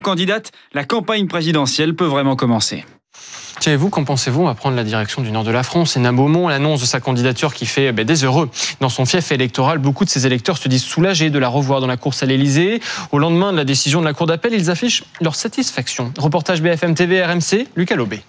Candidate, la campagne présidentielle peut vraiment commencer. Tiens, et vous, qu'en pensez-vous? On va prendre la direction du nord de la France. Hénin Beaumont l'annonce de sa candidature qui fait des heureux. Dans son fief électoral, beaucoup de ses électeurs se disent soulagés de la revoir dans la course à l'Élysée. Au lendemain de la décision de la Cour d'appel, ils affichent leur satisfaction. Reportage BFM TV RMC, Lucas Lobé.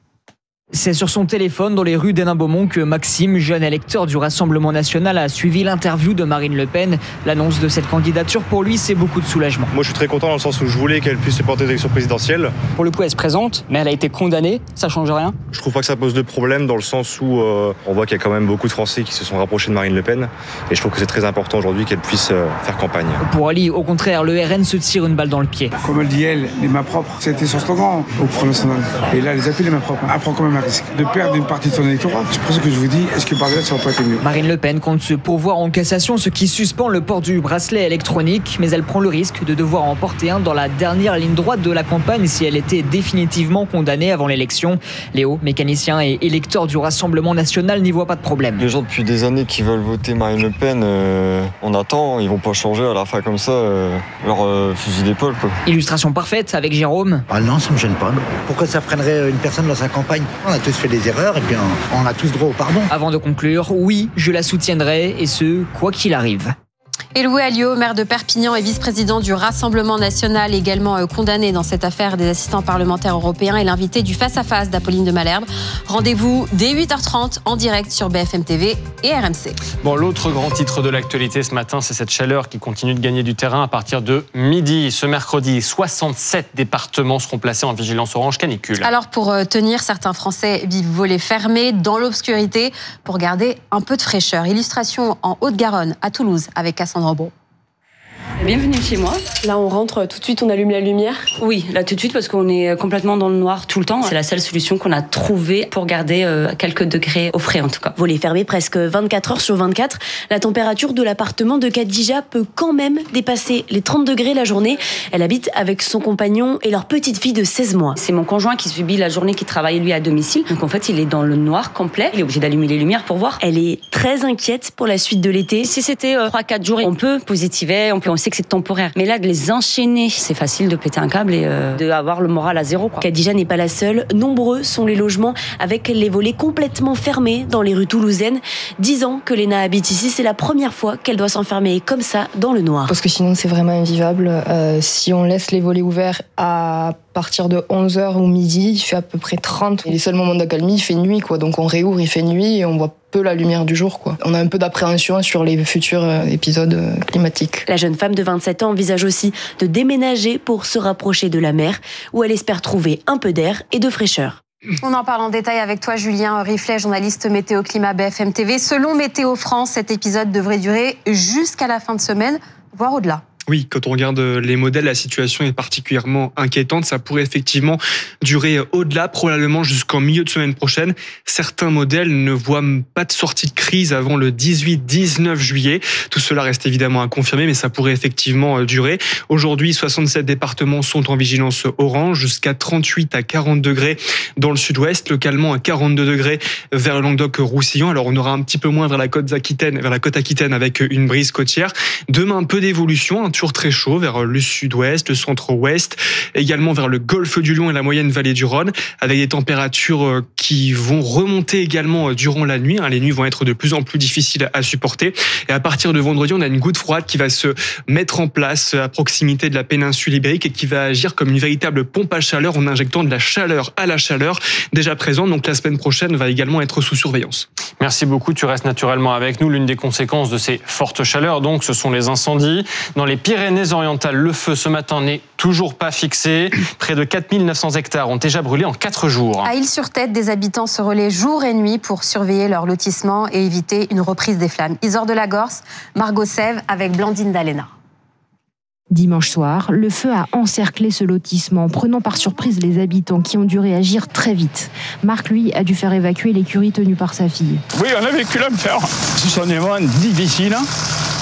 C'est sur son téléphone dans les rues d'Hénin Beaumont que Maxime, jeune électeur du Rassemblement national, a suivi l'interview de Marine Le Pen. L'annonce de cette candidature, pour lui, c'est beaucoup de soulagement. Moi, je suis très content dans le sens où je voulais qu'elle puisse se porter aux élections présidentielles. Pour le coup, elle se présente, mais elle a été condamnée. Ça change rien? Je trouve pas que ça pose de problème dans le sens où on voit qu'il y a quand même beaucoup de Français qui se sont rapprochés de Marine Le Pen. Et je trouve que c'est très important aujourd'hui qu'elle puisse faire campagne. Pour Ali, au contraire, le RN se tire une balle dans le pied. Comme elle dit, les mains propres, c'était son slogan au Front National. Et là, les appuis, les mains propres. Elle prend quand même un risque de perdre une partie de son électorat. C'est pour ça que je vous dis, est-ce que par là, ça va pas être mieux? Marine Le Pen compte se pourvoir en cassation, ce qui suspend le port du bracelet électronique, mais elle prend le risque de devoir en porter un dans la dernière ligne droite de la campagne si elle était définitivement condamnée avant l'élection. Léo, mécanicien et électeur du Rassemblement national, n'y voit pas de problème. Les gens depuis des années qui veulent voter Marine Le Pen, on attend, ils vont pas changer à la fin comme ça, leur fusil d'épaule, quoi. Illustration parfaite avec Jérôme. Ah non, ça me gêne pas. Pourquoi ça freinerait une personne dans sa campagne? On a tous fait des erreurs et puis on a tous droit au pardon. Avant de conclure, oui, je la soutiendrai et ce, quoi qu'il arrive. Et Louis Alliot, maire de Perpignan et vice-président du Rassemblement national, également condamné dans cette affaire des assistants parlementaires européens, est l'invité du face-à-face d'Apolline de Malherbe. Rendez-vous dès 8h30 en direct sur BFM TV et RMC. Bon, l'autre grand titre de l'actualité ce matin, c'est cette chaleur qui continue de gagner du terrain à partir de midi. Ce mercredi, 67 départements seront placés en vigilance orange canicule. Alors pour tenir, certains Français vivent volets fermés dans l'obscurité pour garder un peu de fraîcheur. Illustration en Haute-Garonne, à Toulouse, avec Cassandre Bro. Bienvenue chez moi. Là, on rentre tout de suite, on allume la lumière. Oui, là tout de suite parce qu'on est complètement dans le noir tout le temps. C'est la seule solution qu'on a trouvée pour garder quelques degrés au frais en tout cas. Volet fermé presque 24 heures sur 24. La température de l'appartement de Khadija peut quand même dépasser les 30 degrés la journée. Elle habite avec son compagnon et leur petite fille de 16 mois. C'est mon conjoint qui subit la journée, qui travaille lui à domicile. Donc en fait, il est dans le noir complet. Il est obligé d'allumer les lumières pour voir. Elle est très inquiète pour la suite de l'été. Si c'était 3-4 jours, on peut positiver, on sait que c'est temporaire. Mais là, de les enchaîner, c'est facile de péter un câble et de avoir le moral à zéro, quoi. Khadija n'est pas la seule. Nombreux sont les logements avec les volets complètement fermés dans les rues toulousaines. 10 ans que Léna habite ici, c'est la première fois qu'elle doit s'enfermer comme ça dans le noir. Parce que sinon, c'est vraiment invivable. Si on laisse les volets ouverts à partir de 11h ou midi, il fait à peu près 30. Et les seuls moments d'accalmie, il fait nuit, quoi. Donc on réouvre, il fait nuit et on voit peu la lumière du jour, quoi. On a un peu d'appréhension sur les futurs épisodes climatiques. La jeune femme de 27 ans envisage aussi de déménager pour se rapprocher de la mer, où elle espère trouver un peu d'air et de fraîcheur. On en parle en détail avec toi, Julien Riflet, journaliste météo-climat BFM TV. Selon Météo France, cet épisode devrait durer jusqu'à la fin de semaine, voire au-delà. Oui, quand on regarde les modèles, la situation est particulièrement inquiétante. Ça pourrait effectivement durer au-delà, probablement jusqu'en milieu de semaine prochaine. Certains modèles ne voient pas de sortie de crise avant le 18-19 juillet. Tout cela reste évidemment à confirmer, mais ça pourrait effectivement durer. Aujourd'hui, 67 départements sont en vigilance orange, jusqu'à 38 à 40 degrés dans le sud-ouest, localement à 42 degrés vers le Languedoc-Roussillon. Alors on aura un petit peu moins vers la côte Aquitaine avec une brise côtière. Demain, un peu d'évolution, toujours très chaud vers le sud-ouest, le centre-ouest, également vers le golfe du Lion et la moyenne vallée du Rhône, avec des températures qui vont remonter également durant la nuit. Les nuits vont être de plus en plus difficiles à supporter. Et à partir de vendredi, on a une goutte froide qui va se mettre en place à proximité de la péninsule ibérique et qui va agir comme une véritable pompe à chaleur en injectant de la chaleur à la chaleur déjà présente. Donc la semaine prochaine va également être sous surveillance. Merci beaucoup, tu restes naturellement avec nous. L'une des conséquences de ces fortes chaleurs, donc, ce sont les incendies. Dans les Pyrénées-Orientales, le feu ce matin n'est toujours pas fixé. Près de 4900 hectares ont déjà brûlé en 4 jours. À Île-sur-Tête, des habitants se relaient jour et nuit pour surveiller leur lotissement et éviter une reprise des flammes. Isor de la Gorse, Margot Sève avec Blandine Dalena. Dimanche soir, le feu a encerclé ce lotissement, prenant par surprise les habitants qui ont dû réagir très vite. Marc, lui, a dû faire évacuer l'écurie tenue par sa fille. Oui, on a vécu l'enfer. Ce sont des moments difficiles.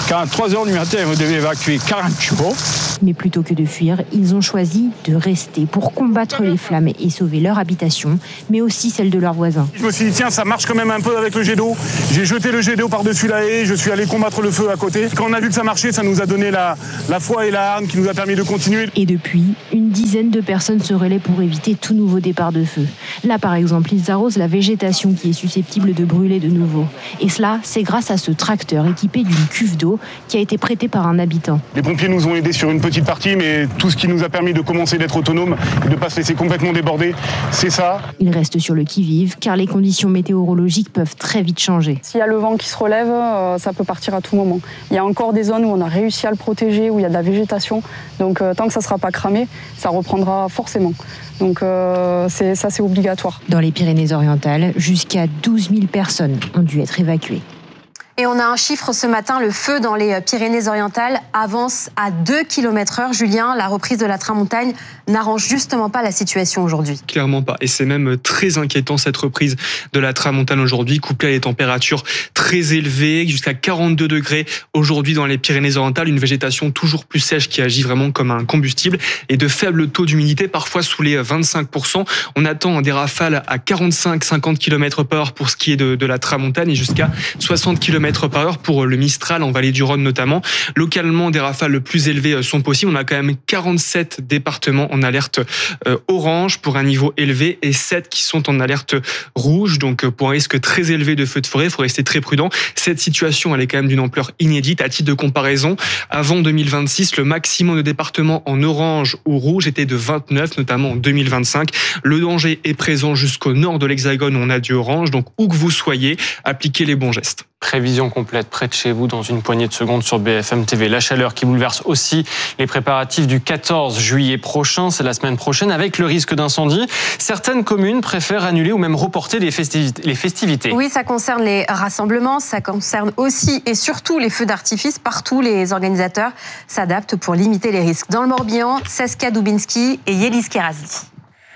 qu'à 3h du matin, vous devez évacuer 40 chevaux. Mais plutôt que de fuir, ils ont choisi de rester pour combattre les flammes et sauver leur habitation, mais aussi celle de leurs voisins. Je me suis dit, tiens, ça marche quand même un peu avec le jet d'eau. J'ai jeté le jet d'eau par-dessus la haie, je suis allé combattre le feu à côté. Quand on a vu que ça marchait, ça nous a donné la foi et la hargne qui nous a permis de continuer. Et depuis, une dizaine de personnes se relaient pour éviter tout nouveau départ de feu. Là, par exemple, ils arrosent la végétation qui est susceptible de brûler de nouveau. Et cela, c'est grâce à ce tracteur équipé d'une cuve d'eau qui a été prêté par un habitant. Les pompiers nous ont aidés sur une petite partie, mais tout ce qui nous a permis de commencer d'être autonome et de ne pas se laisser complètement déborder, c'est ça. Ils restent sur le qui-vive, car les conditions météorologiques peuvent très vite changer. S'il y a le vent qui se relève, ça peut partir à tout moment. Il y a encore des zones où on a réussi à le protéger, où il y a de la végétation. Donc tant que ça ne sera pas cramé, ça reprendra forcément. Donc c'est obligatoire. Dans les Pyrénées-Orientales, jusqu'à 12 000 personnes ont dû être évacuées. Et on a un chiffre ce matin, le feu dans les Pyrénées-Orientales avance à 2 km/h. Julien, la reprise de la tramontagne n'arrange justement pas la situation aujourd'hui. Clairement pas. Et c'est même très inquiétant cette reprise de la tramontane aujourd'hui, couplée à des températures très élevées, jusqu'à 42 degrés aujourd'hui dans les Pyrénées-Orientales. Une végétation toujours plus sèche qui agit vraiment comme un combustible et de faibles taux d'humidité, parfois sous les 25%. On attend des rafales à 45-50 km/h pour ce qui est de la tramontane et jusqu'à 60 km/h pour le Mistral en vallée du Rhône notamment. Localement, des rafales le plus élevées sont possibles. On a quand même 47 départements en alerte orange pour un niveau élevé et 7 qui sont en alerte rouge. Donc pour un risque très élevé de feux de forêt, il faut rester très prudent. Cette situation, elle est quand même d'une ampleur inédite. À titre de comparaison, avant 2026, le maximum de départements en orange ou rouge était de 29, notamment en 2025. Le danger est présent jusqu'au nord de l'Hexagone où on a du orange. Donc où que vous soyez, appliquez les bons gestes. Prévision complète près de chez vous dans une poignée de secondes sur BFM TV. La chaleur qui bouleverse aussi les préparatifs du 14 juillet prochain, c'est la semaine prochaine, avec le risque d'incendie. Certaines communes préfèrent annuler ou même reporter les festivités. Oui, ça concerne les rassemblements, ça concerne aussi et surtout les feux d'artifice. Partout, les organisateurs s'adaptent pour limiter les risques. Dans le Morbihan, Saskia Dubinski et Yélis Kerasli.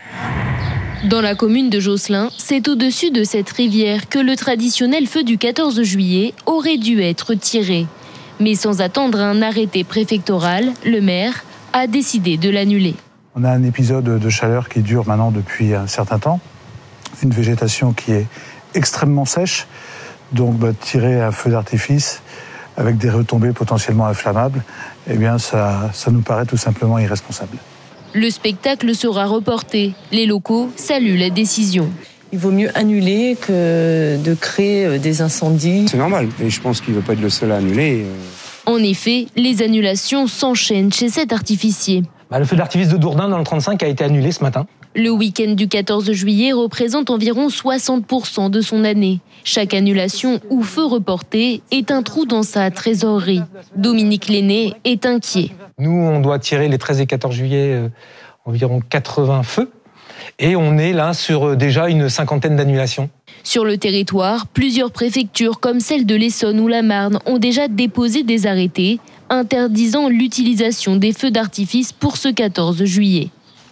Dans la commune de Josselin, c'est au-dessus de cette rivière que le traditionnel feu du 14 juillet aurait dû être tiré. Mais sans attendre un arrêté préfectoral, le maire a décidé de l'annuler. On a un épisode de chaleur qui dure maintenant depuis un certain temps. Une végétation qui est extrêmement sèche. Donc tirer un feu d'artifice avec des retombées potentiellement inflammables, eh bien ça nous paraît tout simplement irresponsable. Le spectacle sera reporté. Les locaux saluent la décision. Il vaut mieux annuler que de créer des incendies. C'est normal, et je pense qu'il ne veut pas être le seul à annuler. En effet, les annulations s'enchaînent chez cet artificier. Le feu d'artifice de Dourdin dans le 35 a été annulé ce matin. Le week-end du 14 juillet représente environ 60% de son année. Chaque annulation ou feu reporté est un trou dans sa trésorerie. Dominique Lenné est inquiet. Nous, on doit tirer les 13 et 14 juillet environ 80 feux. Et on est là sur déjà une cinquantaine d'annulations. Sur le territoire, plusieurs préfectures comme celle de l'Essonne ou la Marne ont déjà déposé des arrêtés interdisant l'utilisation des feux d'artifice pour ce 14 juillet.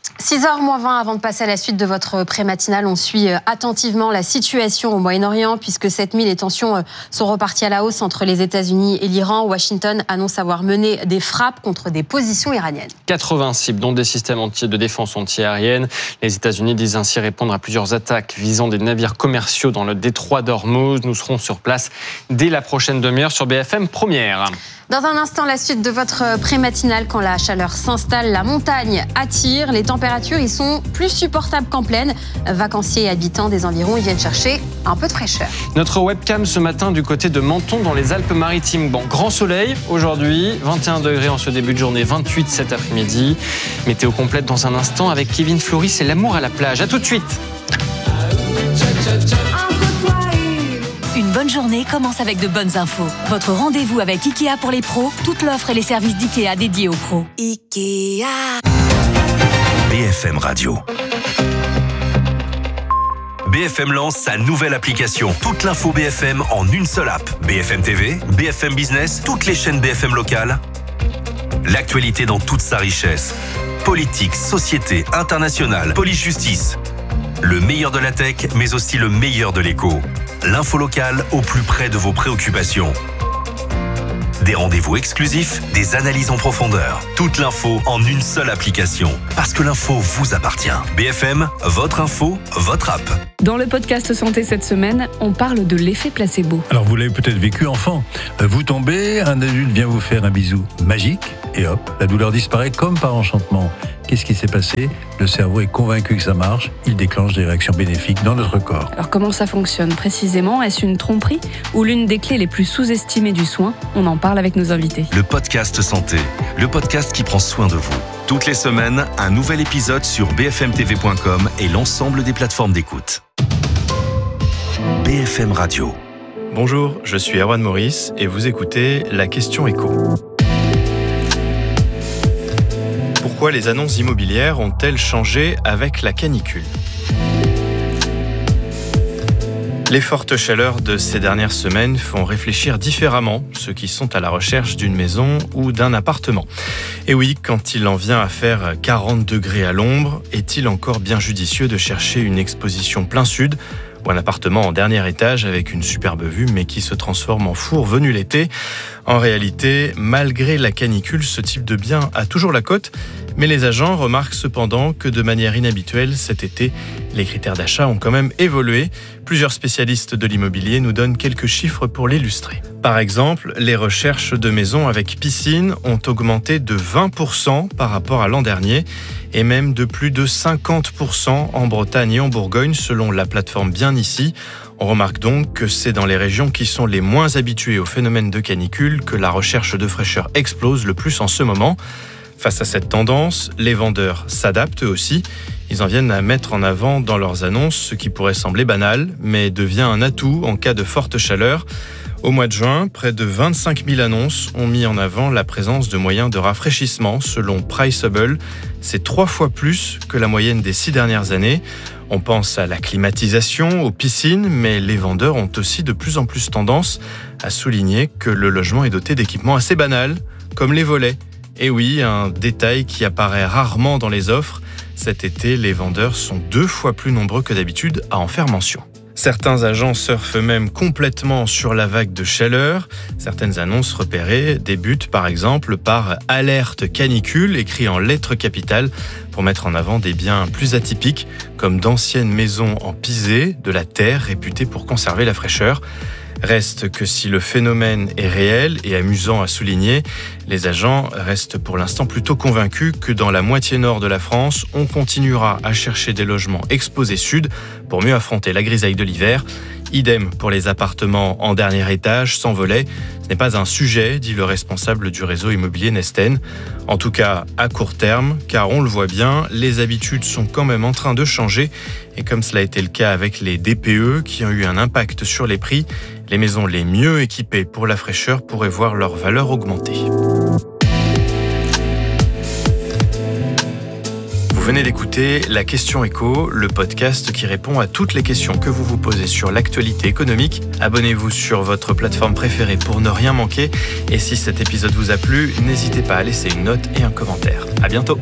6h-20 avant de passer à la suite de votre pré-matinale, on suit attentivement la situation au Moyen-Orient puisque cette nuit, les tensions sont reparties à la hausse entre les États-Unis et l'Iran. Washington annonce avoir mené des frappes contre des positions iraniennes. 80 cibles, dont des systèmes de défense anti-aérienne. Les États-Unis disent ainsi répondre à plusieurs attaques visant des navires commerciaux dans le détroit d'Ormuz. Nous serons sur place dès la prochaine demi-heure sur BFM Première. Dans un instant, la suite de votre pré-matinale, quand la chaleur s'installe, la montagne attire, les températures y sont plus supportables qu'en plaine. Vacanciers et habitants des environs y viennent chercher un peu de fraîcheur. Notre webcam ce matin du côté de Menton dans les Alpes-Maritimes. Bon, grand soleil aujourd'hui, 21 degrés en ce début de journée, 28 cet après-midi. Météo complète dans un instant avec Kevin Floris et l'amour à la plage. À tout de suite. Une bonne journée commence avec de bonnes infos. Votre rendez-vous avec Ikea pour les pros, toute l'offre et les services d'Ikea dédiés aux pros. Ikea. BFM Radio. BFM lance sa nouvelle application. Toute l'info BFM en une seule app. BFM TV, BFM Business, toutes les chaînes BFM locales. L'actualité dans toute sa richesse. Politique, société, internationale, police-justice. Le meilleur de la tech, mais aussi le meilleur de l'écho. L'info locale au plus près de vos préoccupations. Des rendez-vous exclusifs, des analyses en profondeur. Toute l'info en une seule application. Parce que l'info vous appartient. BFM, votre info, votre app. Dans le podcast Santé cette semaine, on parle de l'effet placebo. Alors vous l'avez peut-être vécu enfant. Vous tombez, un adulte vient vous faire un bisou magique et hop, la douleur disparaît comme par enchantement. Qu'est-ce qui s'est passé ? Le cerveau est convaincu que ça marche, il déclenche des réactions bénéfiques dans notre corps. Alors comment ça fonctionne précisément ? Est-ce une tromperie ou l'une des clés les plus sous-estimées du soin ? On en parle avec nos invités. Le podcast Santé, le podcast qui prend soin de vous. Toutes les semaines, un nouvel épisode sur bfmtv.com et l'ensemble des plateformes d'écoute. BFM Radio. Bonjour, je suis Erwan Maurice et vous écoutez La Question Éco. Pourquoi les annonces immobilières ont-elles changé avec la canicule ? Les fortes chaleurs de ces dernières semaines font réfléchir différemment ceux qui sont à la recherche d'une maison ou d'un appartement. Et oui, quand il en vient à faire 40 degrés à l'ombre, est-il encore bien judicieux de chercher une exposition plein sud ou un appartement en dernier étage avec une superbe vue mais qui se transforme en four venu l'été ? En réalité, malgré la canicule, ce type de bien a toujours la cote, mais les agents remarquent cependant que de manière inhabituelle cet été, les critères d'achat ont quand même évolué. Plusieurs spécialistes de l'immobilier nous donnent quelques chiffres pour l'illustrer. Par exemple, les recherches de maisons avec piscine ont augmenté de 20% par rapport à l'an dernier et même de plus de 50% en Bretagne et en Bourgogne selon la plateforme Bien Ici. On remarque donc que c'est dans les régions qui sont les moins habituées au phénomène de canicule que la recherche de fraîcheur explose le plus en ce moment. Face à cette tendance, les vendeurs s'adaptent eux aussi. Ils en viennent à mettre en avant dans leurs annonces ce qui pourrait sembler banal, mais devient un atout en cas de forte chaleur. Au mois de juin, près de 25 000 annonces ont mis en avant la présence de moyens de rafraîchissement selon Priceable. C'est 3 fois plus que la moyenne des 6 dernières années. On pense à la climatisation, aux piscines, mais les vendeurs ont aussi de plus en plus tendance à souligner que le logement est doté d'équipements assez banals, comme les volets. Et oui, un détail qui apparaît rarement dans les offres. Cet été, les vendeurs sont 2 fois plus nombreux que d'habitude à en faire mention. Certains agents surfent même complètement sur la vague de chaleur. Certaines annonces repérées débutent par exemple par « Alerte canicule » écrit en lettres capitales pour mettre en avant des biens plus atypiques comme d'anciennes maisons en pisé, de la terre réputée pour conserver la fraîcheur. Reste que si le phénomène est réel et amusant à souligner, les agents restent pour l'instant plutôt convaincus que dans la moitié nord de la France, on continuera à chercher des logements exposés sud pour mieux affronter la grisaille de l'hiver. Idem pour les appartements en dernier étage, sans volet. Ce n'est pas un sujet, dit le responsable du réseau immobilier Nesten. En tout cas, à court terme, car on le voit bien, les habitudes sont quand même en train de changer. Et comme cela a été le cas avec les DPE qui ont eu un impact sur les prix, les maisons les mieux équipées pour la fraîcheur pourraient voir leur valeur augmenter. Vous venez d'écouter La Question Éco, le podcast qui répond à toutes les questions que vous vous posez sur l'actualité économique. Abonnez-vous sur votre plateforme préférée pour ne rien manquer. Et si cet épisode vous a plu, n'hésitez pas à laisser une note et un commentaire. À bientôt.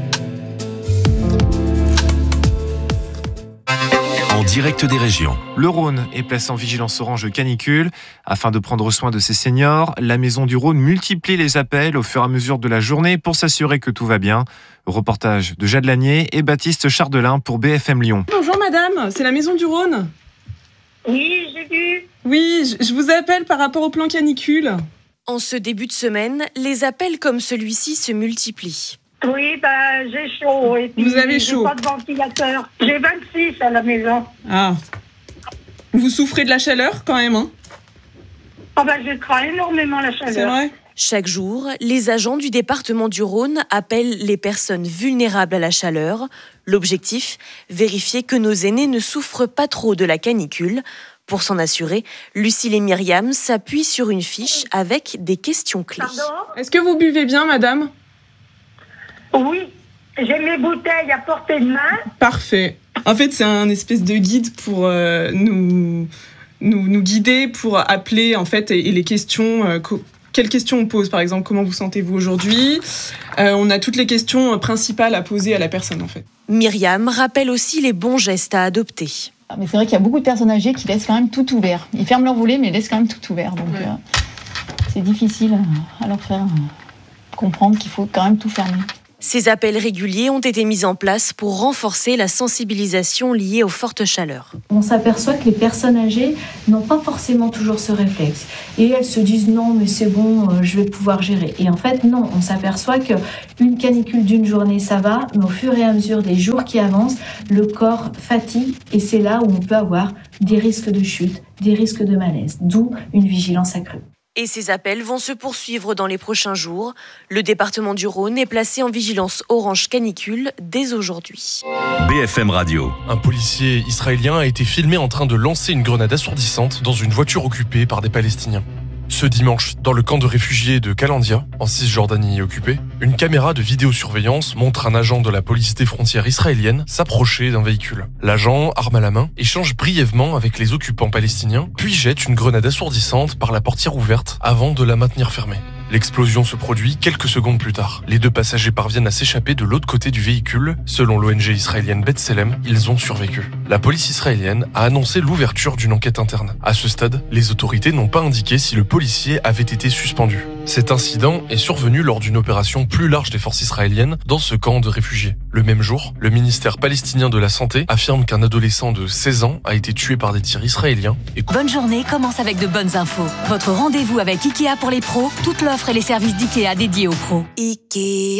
En direct des régions. Le Rhône est placé en vigilance orange canicule. Afin de prendre soin de ses seniors, la Maison du Rhône multiplie les appels au fur et à mesure de la journée pour s'assurer que tout va bien. Reportage de Jade Lanier et Baptiste Chardelin pour BFM Lyon. Bonjour madame, c'est la Maison du Rhône. Oui, j'ai vu. Oui, je vous appelle par rapport au plan canicule. En ce début de semaine, les appels comme celui-ci se multiplient. Oui, j'ai chaud. Et puis, vous avez chaud. J'ai pas de ventilateur. J'ai 26 à la maison. Ah. Vous souffrez de la chaleur quand même, hein ? Je crains énormément la chaleur. C'est vrai ? Chaque jour, les agents du département du Rhône appellent les personnes vulnérables à la chaleur. L'objectif, vérifier que nos aînés ne souffrent pas trop de la canicule. Pour s'en assurer, Lucille et Myriam s'appuient sur une fiche avec des questions clés. Pardon ? Est-ce que vous buvez bien, madame ? Oui, j'ai mes bouteilles à portée de main. Parfait. En fait, c'est un espèce de guide pour nous guider, pour appeler en fait et les questions. Quelles questions on pose, par exemple, comment vous sentez-vous aujourd'hui ? On a toutes les questions principales à poser à la personne, en fait. Myriam rappelle aussi les bons gestes à adopter. Mais c'est vrai qu'il y a beaucoup de personnes âgées qui laissent quand même tout ouvert. Ils ferment leur volet, mais ils laissent quand même tout ouvert. Donc, c'est difficile à leur faire comprendre qu'il faut quand même tout fermer. Ces appels réguliers ont été mis en place pour renforcer la sensibilisation liée aux fortes chaleurs. On s'aperçoit que les personnes âgées n'ont pas forcément toujours ce réflexe. Et elles se disent non, mais c'est bon, je vais pouvoir gérer. Et en fait, non, on s'aperçoit qu'une canicule d'une journée, ça va, mais au fur et à mesure des jours qui avancent, le corps fatigue et c'est là où on peut avoir des risques de chute, des risques de malaise, d'où une vigilance accrue. Et ces appels vont se poursuivre dans les prochains jours. Le département du Rhône est placé en vigilance orange canicule dès aujourd'hui. BFM Radio. Un policier israélien a été filmé en train de lancer une grenade assourdissante dans une voiture occupée par des Palestiniens. Ce dimanche, dans le camp de réfugiés de Kalandia, en Cisjordanie occupée, une caméra de vidéosurveillance montre un agent de la police des frontières israélienne s'approcher d'un véhicule. L'agent, arme à la main, échange brièvement avec les occupants palestiniens, puis jette une grenade assourdissante par la portière ouverte avant de la maintenir fermée. L'explosion se produit quelques secondes plus tard. Les deux passagers parviennent à s'échapper de l'autre côté du véhicule. Selon l'ONG israélienne B'Tselem, ils ont survécu. La police israélienne a annoncé l'ouverture d'une enquête interne. À ce stade, les autorités n'ont pas indiqué si le policier avait été suspendu. Cet incident est survenu lors d'une opération plus large des forces israéliennes dans ce camp de réfugiés. Le même jour, le ministère palestinien de la Santé affirme qu'un adolescent de 16 ans a été tué par des tirs israéliens. Bonne journée commence avec de bonnes infos. Votre rendez-vous avec Ikea pour les pros, toute l'offre et les services d'Ikea dédiés aux pros. Ikea.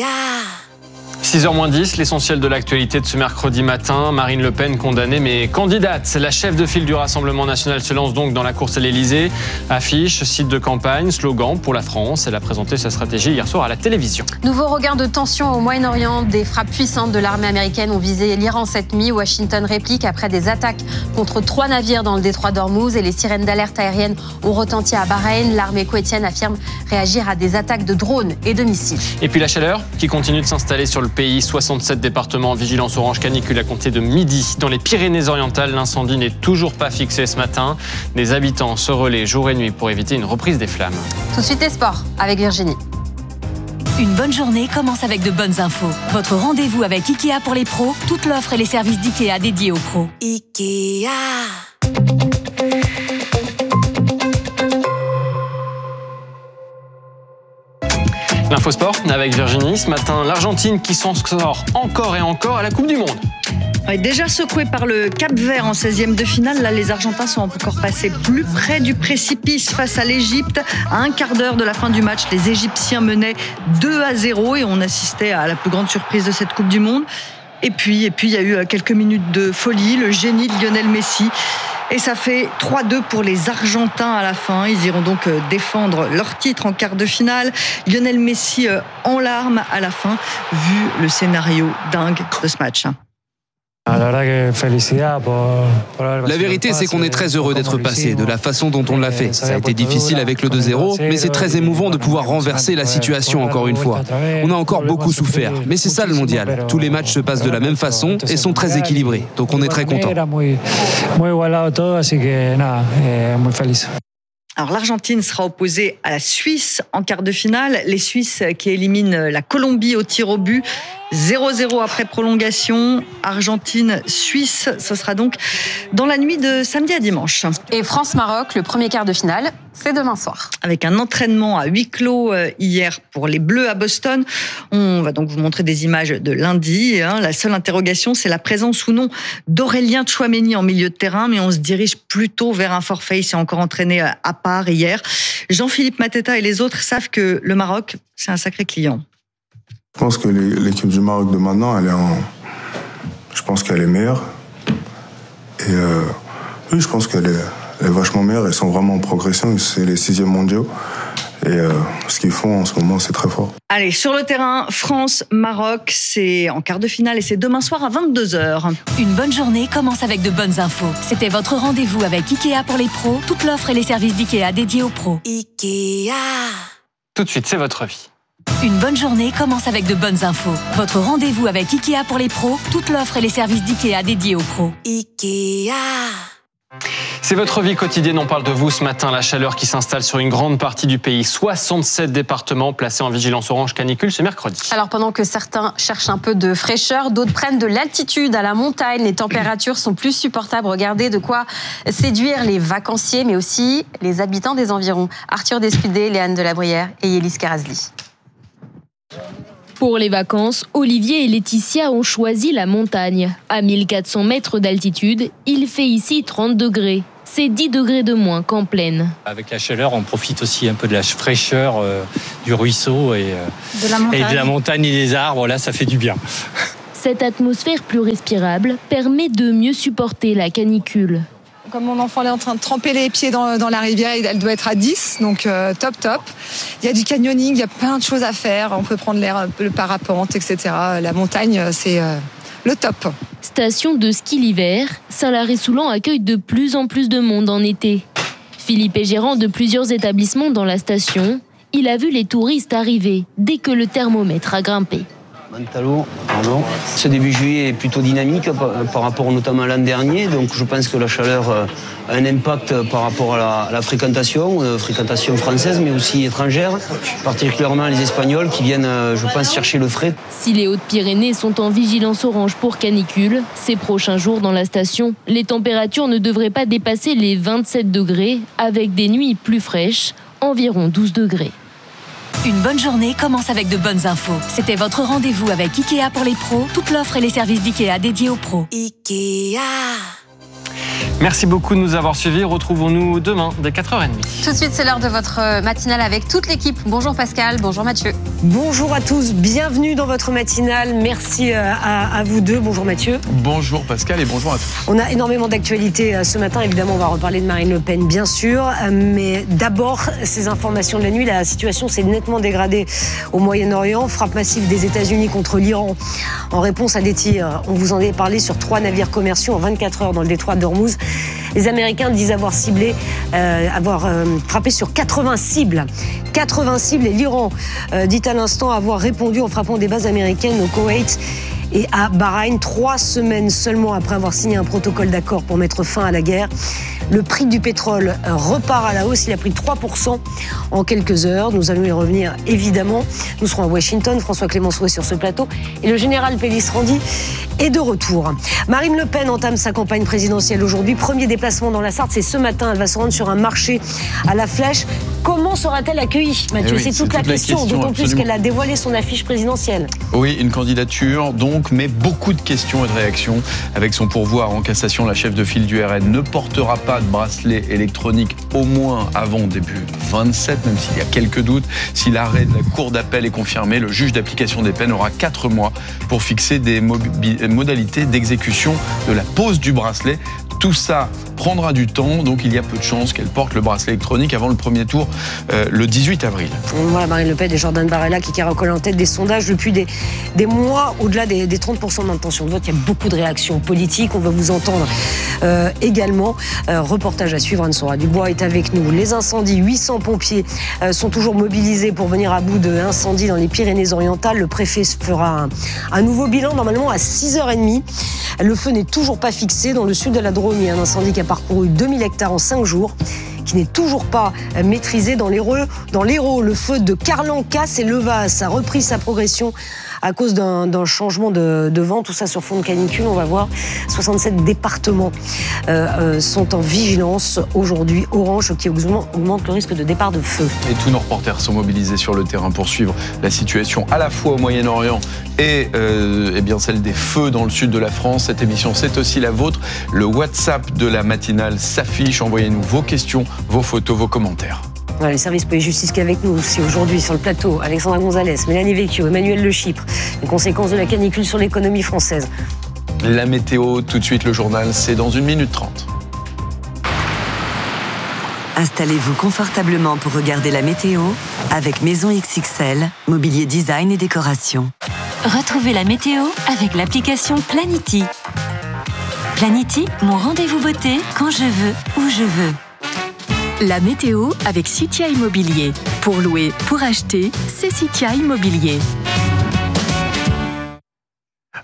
6h-10, l'essentiel de l'actualité de ce mercredi matin. Marine Le Pen condamnée mais candidate. La chef de file du Rassemblement national se lance donc dans la course à l'Elysée. Affiche, site de campagne, slogan pour la France. Elle a présenté sa stratégie hier soir à la télévision. Nouveau regain de tension au Moyen-Orient. Des frappes puissantes de l'armée américaine ont visé l'Iran cette nuit. Washington réplique après des attaques contre 3 navires dans le détroit d'Ormuz et les sirènes d'alerte aérienne ont retenti à Bahreïn. L'armée koweïtienne affirme réagir à des attaques de drones et de missiles. Et puis la chaleur qui continue de s'installer sur le pays. 67 départements en vigilance orange canicule à compter de midi. Dans les Pyrénées-Orientales, l'incendie n'est toujours pas fixé ce matin. Des habitants se relaient jour et nuit pour éviter une reprise des flammes. Tout de suite les sports avec Virginie. Une bonne journée commence avec de bonnes infos. Votre rendez-vous avec Ikea pour les pros, toute l'offre et les services d'Ikea dédiés aux pros. Ikea. L'infosport avec Virginie. Ce matin, l'Argentine qui s'en sort encore et encore à la Coupe du Monde. Ouais, déjà secoué par le Cap-Vert en 16e de finale, là les Argentins sont encore passés plus près du précipice face à l'Égypte. À un quart d'heure de la fin du match, les Égyptiens menaient 2-0 et on assistait à la plus grande surprise de cette Coupe du Monde. Et puis il y a eu quelques minutes de folie, le génie de Lionel Messi. Et ça fait 3-2 pour les Argentins à la fin. Ils iront donc défendre leur titre en quart de finale. Lionel Messi en larmes à la fin, vu le scénario dingue de ce match. La vérité, c'est qu'on est très heureux d'être passé, de la façon dont on l'a fait. Ça a été difficile avec le 2-0, mais c'est très émouvant de pouvoir renverser la situation encore une fois. On a encore beaucoup souffert, mais c'est ça le mondial. Tous les matchs se passent de la même façon et sont très équilibrés, donc on est très contents. Alors l'Argentine sera opposée à la Suisse en quart de finale. Les Suisses qui éliminent la Colombie au tir au but. 0-0 après prolongation. Argentine-Suisse, ce sera donc dans la nuit de samedi à dimanche. Et France-Maroc, le premier quart de finale, c'est demain soir. Avec un entraînement à huis clos hier pour les Bleus à Boston. On va donc vous montrer des images de lundi. La seule interrogation, c'est la présence ou non d'Aurélien Tchouaméni en milieu de terrain, mais on se dirige plutôt vers un forfait. Il s'est encore entraîné à part hier. Jean-Philippe Mateta et les autres savent que le Maroc, c'est un sacré client. Je pense que l'équipe du Maroc de maintenant, je pense qu'elle est meilleure. Et oui, je pense qu'elle est vachement meilleure. Ils sont vraiment en progression. C'est les 6e mondiaux. Et ce qu'ils font en ce moment, c'est très fort. Allez, sur le terrain, France-Maroc, c'est en quart de finale et c'est demain soir à 22h. Une bonne journée commence avec de bonnes infos. C'était votre rendez-vous avec Ikea pour les pros, toute l'offre et les services d'Ikea dédiés aux pros. Ikea. Tout de suite, c'est votre vie. Une bonne journée commence avec de bonnes infos. Votre rendez-vous avec Ikea pour les pros, toute l'offre et les services d'Ikea dédiés aux pros. Ikea. C'est votre vie quotidienne, on parle de vous ce matin. La chaleur qui s'installe sur une grande partie du pays. 67 départements placés en vigilance orange canicule ce mercredi. Alors pendant que certains cherchent un peu de fraîcheur, d'autres prennent de l'altitude à la montagne. Les températures sont plus supportables. Regardez de quoi séduire les vacanciers, mais aussi les habitants des environs. Arthur Despidé, Léane Delabrière et Yélis Karazli. Pour les vacances, Olivier et Laetitia ont choisi la montagne. À 1400 mètres d'altitude, il fait ici 30 degrés. C'est 10 degrés de moins qu'en plaine. Avec la chaleur, on profite aussi un peu de la fraîcheur du ruisseau et de la montagne et des arbres. Là, ça fait du bien. Cette atmosphère plus respirable permet de mieux supporter la canicule. Comme mon enfant est en train de tremper les pieds dans la rivière, elle doit être à 10, donc top. Il y a du canyoning, il y a plein de choses à faire. On peut prendre l'air, le parapente, etc. La montagne, c'est le top. Station de ski l'hiver, Saint-Lary-Soulan accueille de plus en plus de monde en été. Philippe est gérant de plusieurs établissements dans la station. Il a vu les touristes arriver dès que le thermomètre a grimpé. Ce début juillet est plutôt dynamique par rapport notamment à l'an dernier, donc je pense que la chaleur a un impact par rapport à la fréquentation française mais aussi étrangère, particulièrement les Espagnols qui viennent, je pense, chercher le frais. Si les Hautes-Pyrénées sont en vigilance orange pour canicule, ces prochains jours dans la station, les températures ne devraient pas dépasser les 27 degrés avec des nuits plus fraîches, environ 12 degrés. Une bonne journée commence avec de bonnes infos. C'était votre rendez-vous avec Ikea pour les pros. Toute l'offre et les services d'Ikea dédiés aux pros. Ikea. Merci beaucoup de nous avoir suivis. Retrouvons-nous demain dès 4h30. Tout de suite, c'est l'heure de votre matinale avec toute l'équipe. Bonjour Pascal, bonjour Mathieu. Bonjour à tous, bienvenue dans votre matinale. Merci à vous deux. Bonjour Mathieu. Bonjour Pascal et bonjour à tous. On a énormément d'actualités ce matin. Évidemment, on va reparler de Marine Le Pen, bien sûr. Mais d'abord, ces informations de la nuit. La situation s'est nettement dégradée au Moyen-Orient. Frappe massive des États-Unis contre l'Iran en réponse à des tirs. On vous en avait parlé sur 3 navires commerciaux en 24 heures dans le détroit d'Ormuz. Les Américains disent avoir frappé sur 80 cibles. 80 cibles et l'Iran dit à l'instant avoir répondu en frappant des bases américaines au Koweït et à Bahreïn, 3 semaines seulement après avoir signé un protocole d'accord pour mettre fin à la guerre. Le prix du pétrole repart à la hausse, il a pris 3% en quelques heures. Nous allons y revenir évidemment. Nous serons à Washington, François Clémenceau est sur ce plateau et le général Pellistrandi est de retour. Marine Le Pen entame sa campagne présidentielle aujourd'hui. Premier déplacement dans la Sarthe, c'est ce matin. Elle va se rendre sur un marché à la Flèche. Comment sera-t-elle accueillie, Mathieu ? C'est toute la question, d'autant plus qu'elle a dévoilé son affiche présidentielle. Oui, une candidature donc, mais beaucoup de questions et de réactions. Avec son pourvoi en cassation, la chef de file du RN ne portera pas de bracelet électronique au moins avant début 27, même s'il y a quelques doutes. Si l'arrêt de la Cour d'appel est confirmé, le juge d'application des peines aura 4 mois pour fixer des modalités d'exécution de la pose du bracelet. Tout ça prendra du temps, donc il y a peu de chances qu'elle porte le bracelet électronique avant le premier tour, le 18 avril. Voilà, Marine Le Pen et Jordan Bardella qui caracolent en tête des sondages depuis des mois, au-delà des 30% d'intention de vote. Il y a beaucoup de réactions politiques, on va vous entendre également. Reportage à suivre, Anne-Sora Dubois est avec nous. Les incendies, 800 pompiers sont toujours mobilisés pour venir à bout de l'incendie dans les Pyrénées-Orientales. Le préfet fera un nouveau bilan, normalement à 6h30. Le feu n'est toujours pas fixé. Dans le sud de la Drôme, il y a un incendie qui a parcouru 2000 hectares en 5 jours, qui n'est toujours pas maîtrisé. Dans l'Hérault, le feu de Carlan-Casse et Levas a repris sa progression à cause d'un changement de vent. Tout ça sur fond de canicule, on va voir. 67 départements sont en vigilance aujourd'hui orange, qui augmente le risque de départ de feu. Et tous nos reporters sont mobilisés sur le terrain pour suivre la situation à la fois au Moyen-Orient et bien celle des feux dans le sud de la France. Cette émission, c'est aussi la vôtre. Le WhatsApp de la matinale s'affiche. Envoyez-nous vos questions, vos photos, vos commentaires. Voilà, les services police-justice qui est avec nous aussi aujourd'hui sur le plateau. Alexandra Gonzalez, Mélanie Vecchio, Emmanuel Le Chypre. Les conséquences de la canicule sur l'économie française. La météo, tout de suite le journal, c'est dans 1 minute 30. Installez-vous confortablement pour regarder la météo avec Maison XXL, mobilier design et décoration. Retrouvez la météo avec l'application Planity. Planity, mon rendez-vous beauté quand je veux, où je veux. La météo avec Citia Immobilier. Pour louer, pour acheter, c'est Citia Immobilier.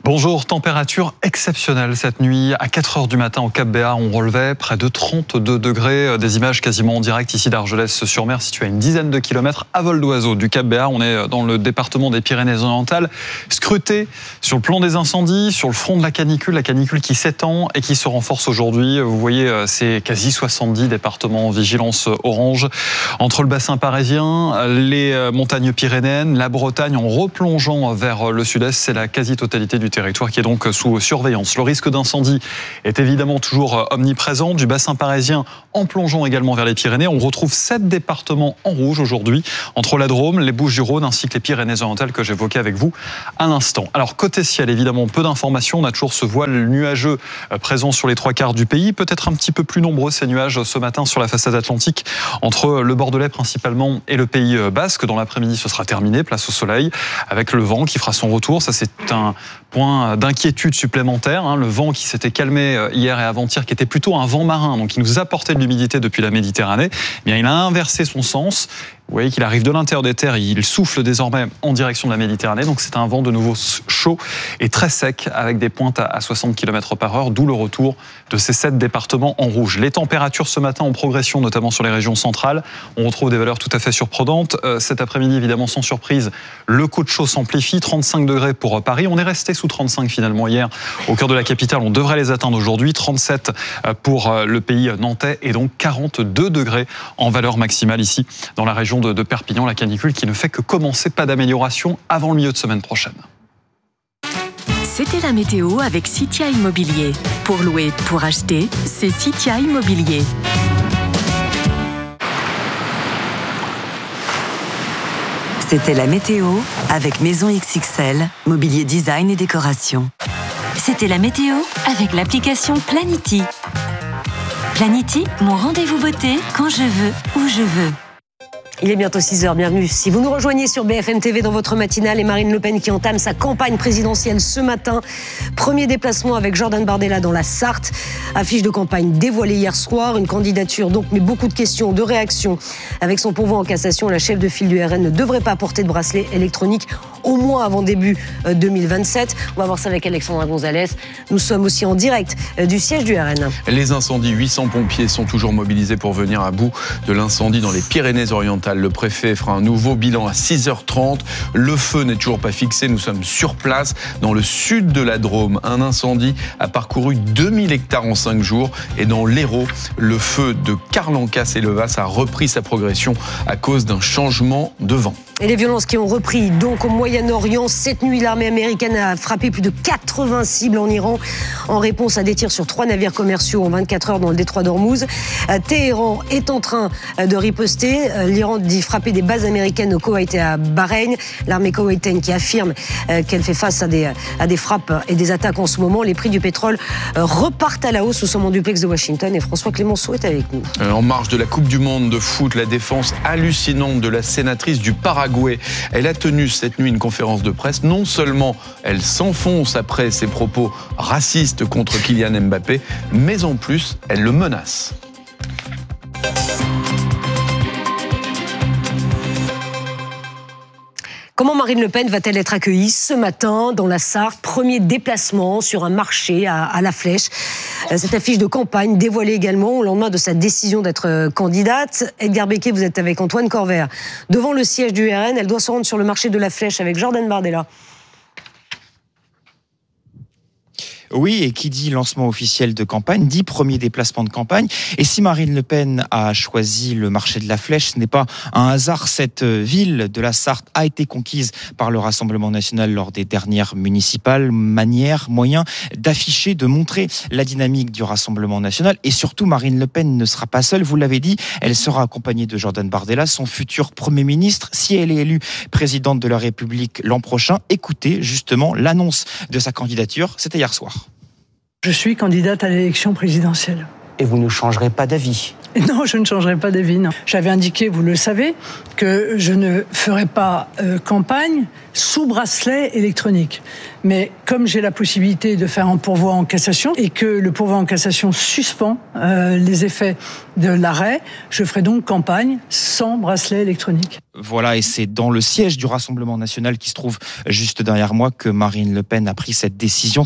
Bonjour, température exceptionnelle cette nuit. À 4h du matin au Cap-Béar, on relevait près de 32 degrés. Des images quasiment en direct ici d'Argelès-sur-Mer, situé à une dizaine de kilomètres à vol d'oiseau du Cap-Béar. On est dans le département des Pyrénées-Orientales. Scruté sur le plan des incendies, sur le front de la canicule qui s'étend et qui se renforce aujourd'hui. Vous voyez, c'est quasi 70 départements en vigilance orange. Entre le bassin parisien, les montagnes pyrénéennes, la Bretagne, en replongeant vers le sud-est, c'est la quasi-totalité du territoire qui est donc sous surveillance. Le risque d'incendie est évidemment toujours omniprésent. Du bassin parisien en plongeant également vers les Pyrénées, on retrouve 7 départements en rouge aujourd'hui, entre la Drôme, les Bouches-du-Rhône ainsi que les Pyrénées-Orientales que j'évoquais avec vous à l'instant. Alors côté ciel, évidemment, peu d'informations. On a toujours ce voile nuageux présent sur les 3/4 du pays. Peut-être un petit peu plus nombreux ces nuages ce matin sur la façade atlantique, entre le Bordelais principalement et le Pays Basque. Dans l'après-midi, ce sera terminé, place au soleil, avec le vent qui fera son retour. Ça, c'est un point d'inquiétude supplémentaire. Le vent qui s'était calmé hier et avant-hier, qui était plutôt un vent marin, donc qui nous apportait de l'humidité depuis la Méditerranée, eh bien, il a inversé son sens. Vous voyez qu'il arrive de l'intérieur des terres, il souffle désormais en direction de la Méditerranée, donc c'est un vent de nouveau chaud et très sec avec des pointes à 60 km/h, d'où le retour de ces 7 départements en rouge. Les températures ce matin en progression, notamment sur les régions centrales, on retrouve des valeurs tout à fait surprenantes. Cet après-midi, évidemment, sans surprise, le coup de chaud s'amplifie, 35 degrés pour Paris. On est resté sous 35 finalement hier au cœur de la capitale, on devrait les atteindre aujourd'hui, 37 pour le pays nantais et donc 42 degrés en valeur maximale ici dans la région de Perpignan, la canicule qui ne fait que commencer, pas d'amélioration avant le milieu de semaine prochaine. C'était la météo avec Citia Immobilier. Pour louer, pour acheter, c'est Citia Immobilier. C'était la météo avec Maison XXL, mobilier design et décoration. C'était la météo avec l'application Planity. Planity, mon rendez-vous beauté quand je veux, où je veux. Il est bientôt 6h, bienvenue. Si vous nous rejoignez sur BFM TV dans votre matinale, et Marine Le Pen qui entame sa campagne présidentielle ce matin. Premier déplacement avec Jordan Bardella dans la Sarthe. Affiche de campagne dévoilée hier soir. Une candidature donc, mais beaucoup de questions, de réactions. Avec son pourvoi en cassation, la chef de file du RN ne devrait pas porter de bracelet électronique, au moins avant début 2027. On va voir ça avec Alexandra Gonzalez. Nous sommes aussi en direct du siège du RN. Les incendies, 800 pompiers sont toujours mobilisés pour venir à bout de l'incendie dans les Pyrénées-Orientales. Le préfet fera un nouveau bilan à 6h30. Le feu n'est toujours pas fixé. Nous sommes sur place dans le sud de la Drôme. Un incendie a parcouru 2000 hectares en 5 jours. Et dans l'Hérault, le feu de Carlancas-et-Levas a repris sa progression à cause d'un changement de vent. Et les violences qui ont repris donc au Moyen-Orient. Cette nuit, l'armée américaine a frappé plus de 80 cibles en Iran en réponse à des tirs sur 3 navires commerciaux en 24 heures dans le détroit d'Ormuz. Téhéran est en train de riposter. L'Iran dit frapper des bases américaines au Koweït et à Bahreïn. L'armée koweïtienne qui affirme qu'elle fait face à des frappes et des attaques en ce moment. Les prix du pétrole repartent à la hausse. Nous sommes en duplex de Washington et François Clémenceau est avec nous. En marge de la Coupe du Monde de foot, la défense hallucinante de la sénatrice du Paraguay. Elle a tenu cette nuit une conférence de presse. Non seulement elle s'enfonce après ses propos racistes contre Kylian Mbappé, mais en plus, elle le menace. Comment Marine Le Pen va-t-elle être accueillie ce matin dans la Sarthe? Premier déplacement sur un marché à La Flèche. Cette affiche de campagne dévoilée également au lendemain de sa décision d'être candidate. Edgar Becquet, vous êtes avec Antoine Corvère. Devant le siège du RN, elle doit se rendre sur le marché de La Flèche avec Jordan Bardella. Oui, et qui dit lancement officiel de campagne, dit premier déplacement de campagne. Et si Marine Le Pen a choisi le marché de la Flèche, ce n'est pas un hasard. Cette ville de la Sarthe a été conquise par le Rassemblement national lors des dernières municipales. Moyen d'afficher, de montrer la dynamique du Rassemblement national. Et surtout, Marine Le Pen ne sera pas seule. Vous l'avez dit, elle sera accompagnée de Jordan Bardella, son futur Premier ministre, si elle est élue présidente de la République l'an prochain. Écoutez justement l'annonce de sa candidature, c'était hier soir. Je suis candidate à l'élection présidentielle. Et vous ne changerez pas d'avis? Non, je ne changerai pas d'avis, non. J'avais indiqué, vous le savez, que je ne ferai pas campagne sous bracelet électronique. Mais comme j'ai la possibilité de faire un pourvoi en cassation et que le pourvoi en cassation suspend les effets de l'arrêt, je ferai donc campagne sans bracelet électronique. Voilà, et c'est dans le siège du Rassemblement national qui se trouve juste derrière moi que Marine Le Pen a pris cette décision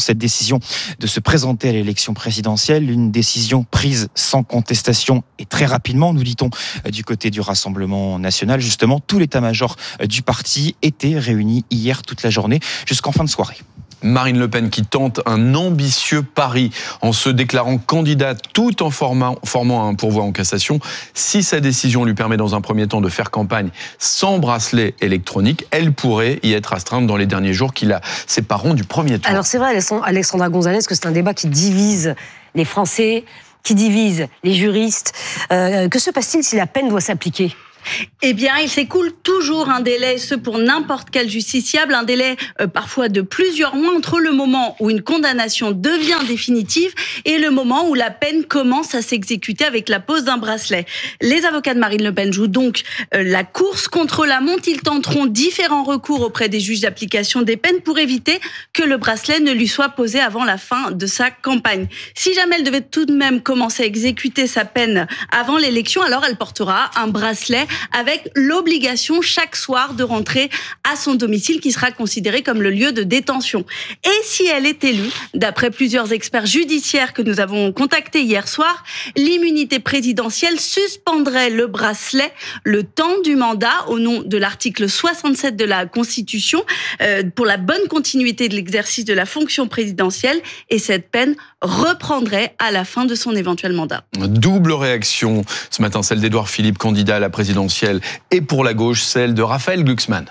de se présenter à l'élection présidentielle, une décision prise sans contestation et très rapidement, nous dit-on, du côté du Rassemblement national. Justement, tout l'état-major du parti était réuni hier toute la journée jusqu'en fin de soirée. Marine Le Pen qui tente un ambitieux pari en se déclarant candidate tout en formant un pourvoi en cassation. Si sa décision lui permet dans un premier temps de faire campagne sans bracelet électronique, elle pourrait y être astreinte dans les derniers jours qui la sépareront du premier tour. Alors c'est vrai, Alexandra Gonzalez, que c'est un débat qui divise les Français, qui divise les juristes. Que se passe-t-il si la peine doit s'appliquer ? Eh bien, il s'écoule toujours un délai, ce pour n'importe quel justiciable, un délai parfois de plusieurs mois entre le moment où une condamnation devient définitive et le moment où la peine commence à s'exécuter avec la pose d'un bracelet. Les avocats de Marine Le Pen jouent donc la course contre la montre. Ils tenteront différents recours auprès des juges d'application des peines pour éviter que le bracelet ne lui soit posé avant la fin de sa campagne. Si jamais elle devait tout de même commencer à exécuter sa peine avant l'élection, alors elle portera un bracelet avec l'obligation chaque soir de rentrer à son domicile qui sera considéré comme le lieu de détention. Et si elle est élue, d'après plusieurs experts judiciaires que nous avons contactés hier soir, l'immunité présidentielle suspendrait le bracelet le temps du mandat au nom de l'article 67 de la Constitution pour la bonne continuité de l'exercice de la fonction présidentielle et cette peine reprendrait à la fin de son éventuel mandat. Double réaction ce matin, celle d'Édouard Philippe, candidat à la présidentielle, et pour la gauche, celle de Raphaël Glucksmann.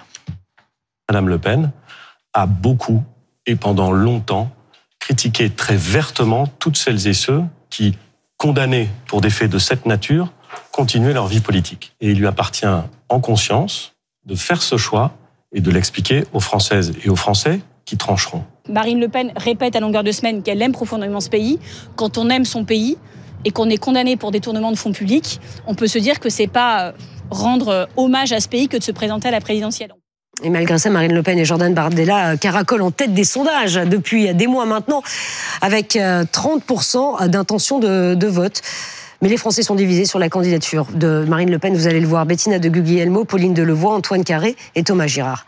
Madame Le Pen a beaucoup et pendant longtemps critiqué très vertement toutes celles et ceux qui, condamnés pour des faits de cette nature, continuaient leur vie politique. Et il lui appartient en conscience de faire ce choix et de l'expliquer aux Françaises et aux Français qui trancheront. Marine Le Pen répète à longueur de semaine qu'elle aime profondément ce pays. Quand on aime son pays et qu'on est condamné pour détournement de fonds publics, on peut se dire que c'est pas rendre hommage à ce pays que de se présenter à la présidentielle. Et malgré ça, Marine Le Pen et Jordan Bardella caracolent en tête des sondages depuis des mois maintenant, avec 30% d'intention de vote. Mais les Français sont divisés sur la candidature de Marine Le Pen. Vous allez le voir, Bettina de Guglielmo, Pauline Delevoye, Antoine Carré et Thomas Girard.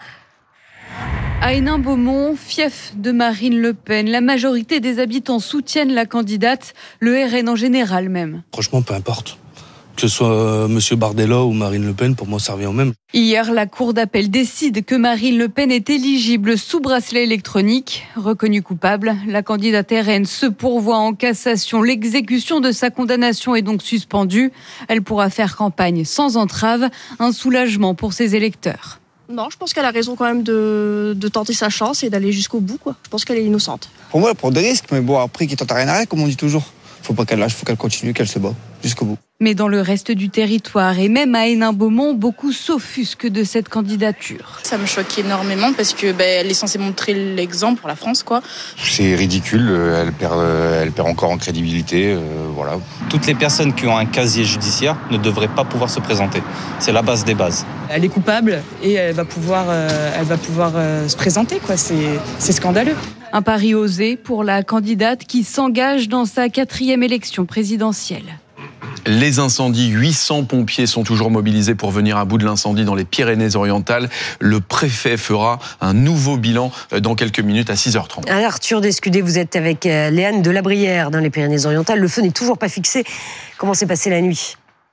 À Hénin-Beaumont, fief de Marine Le Pen, la majorité des habitants soutiennent la candidate, le RN en général même. Franchement, peu importe. Que ce soit M. Bardella ou Marine Le Pen, pour moi, ça revient au même. Hier, la Cour d'appel décide que Marine Le Pen est éligible sous bracelet électronique. Reconnue coupable, la candidate RN se pourvoit en cassation. L'exécution de sa condamnation est donc suspendue. Elle pourra faire campagne sans entrave, un soulagement pour ses électeurs. Non, je pense qu'elle a raison quand même de tenter sa chance et d'aller jusqu'au bout, quoi. Je pense qu'elle est innocente. Pour moi, elle prend des risques, mais bon, après, qui tente rien à rien, comme on dit toujours. Faut pas qu'elle lâche, faut qu'elle continue, qu'elle se bat jusqu'au bout. Mais dans le reste du territoire et même à Hénin-Beaumont, beaucoup s'offusquent de cette candidature. Ça me choque énormément parce que elle est censée montrer l'exemple pour la France, quoi. C'est ridicule, elle perd encore en crédibilité, voilà. Toutes les personnes qui ont un casier judiciaire ne devraient pas pouvoir se présenter. C'est la base des bases. Elle est coupable et elle va pouvoir se présenter, quoi. C'est scandaleux. Un pari osé pour la candidate qui s'engage dans sa 4e élection présidentielle. Les incendies, 800 pompiers sont toujours mobilisés pour venir à bout de l'incendie dans les Pyrénées-Orientales. Le préfet fera un nouveau bilan dans quelques minutes à 6h30. Arthur Descudé, vous êtes avec Léane de la Brière dans les Pyrénées-Orientales. Le feu n'est toujours pas fixé. Comment s'est passée la nuit ?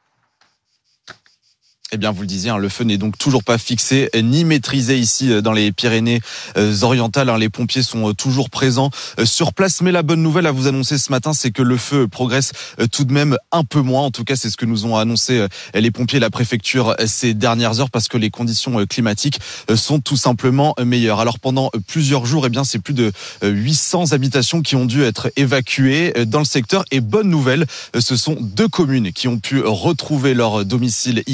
Eh bien, vous le disiez, le feu n'est donc toujours pas fixé ni maîtrisé ici dans les Pyrénées-Orientales. Les pompiers sont toujours présents sur place. Mais la bonne nouvelle à vous annoncer ce matin, c'est que le feu progresse tout de même un peu moins. En tout cas, c'est ce que nous ont annoncé les pompiers et la préfecture ces dernières heures parce que les conditions climatiques sont tout simplement meilleures. Alors, pendant plusieurs jours, c'est plus de 800 habitations qui ont dû être évacuées dans le secteur. Et bonne nouvelle, ce sont 2 communes qui ont pu retrouver leur domicile hier soir. Les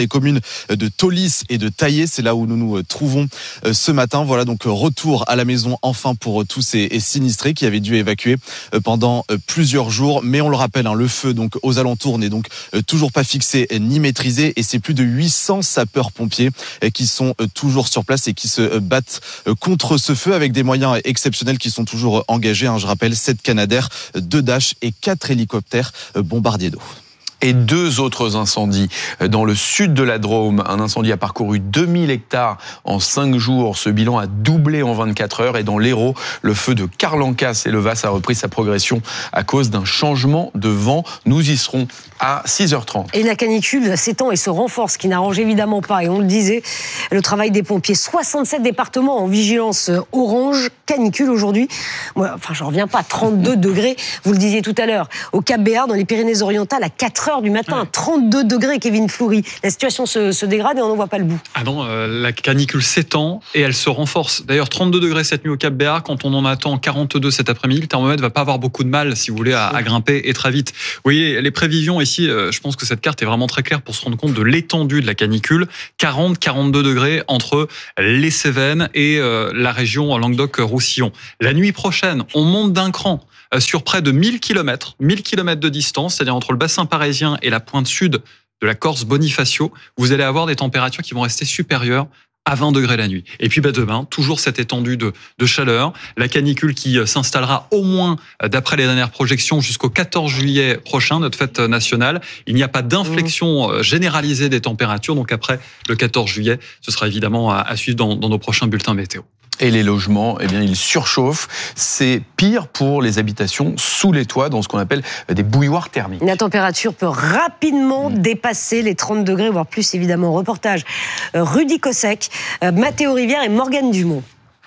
les communes de Taulis et de Taillé. C'est là où nous nous trouvons ce matin. Voilà donc retour à la maison enfin pour tous ces sinistrés qui avaient dû évacuer pendant plusieurs jours. Mais on le rappelle, le feu donc aux alentours n'est donc toujours pas fixé ni maîtrisé, et c'est plus de 800 sapeurs-pompiers qui sont toujours sur place et qui se battent contre ce feu avec des moyens exceptionnels qui sont toujours engagés. Je rappelle 7 Canadair, 2 Dash et 4 hélicoptères bombardiers d'eau. Et 2 autres incendies dans le sud de la Drôme. Un incendie a parcouru 2000 hectares en 5 jours. Ce bilan a doublé en 24 heures. Et dans l'Hérault, le feu de Carlancas-et-Levas a repris sa progression à cause d'un changement de vent. Nous y serons à 6h30. Et la canicule s'étend et se renforce, ce qui n'arrange évidemment pas. Et on le disait, le travail des pompiers. 67 départements en vigilance orange, canicule aujourd'hui. Moi, j'en reviens pas. 32 degrés, vous le disiez tout à l'heure. Au Cap-Béar, dans les Pyrénées-Orientales, à 4h du matin, ouais. 32 degrés, Kevin Fleury. La situation se dégrade et on n'en voit pas le bout. Ah non, la canicule s'étend et elle se renforce. D'ailleurs, 32 degrés cette nuit au Cap-Béar, quand on en attend 42 cet après-midi, le thermomètre va pas avoir beaucoup de mal, si vous voulez, à grimper et très vite. Vous voyez, les prévisions ici, je pense que cette carte est vraiment très claire pour se rendre compte de l'étendue de la canicule. 40-42 degrés entre les Cévennes et la région Languedoc-Roussillon. La nuit prochaine, on monte d'un cran sur près de 1000 km de distance, c'est-à-dire entre le bassin parisien et la pointe sud de la Corse-Bonifacio, vous allez avoir des températures qui vont rester supérieures à 20 degrés la nuit. Et puis demain, toujours cette étendue de chaleur, la canicule qui s'installera au moins, d'après les dernières projections, jusqu'au 14 juillet prochain, notre fête nationale. Il n'y a pas d'inflexion généralisée des températures, donc après le 14 juillet, ce sera évidemment à suivre dans nos prochains bulletins météo. Et les logements, ils surchauffent. C'est pire pour les habitations sous les toits, dans ce qu'on appelle des bouilloires thermiques. La température peut rapidement dépasser les 30 degrés, voire plus évidemment. Reportage Rudy Kossek, Mathéo Rivière et Morgane Dumont.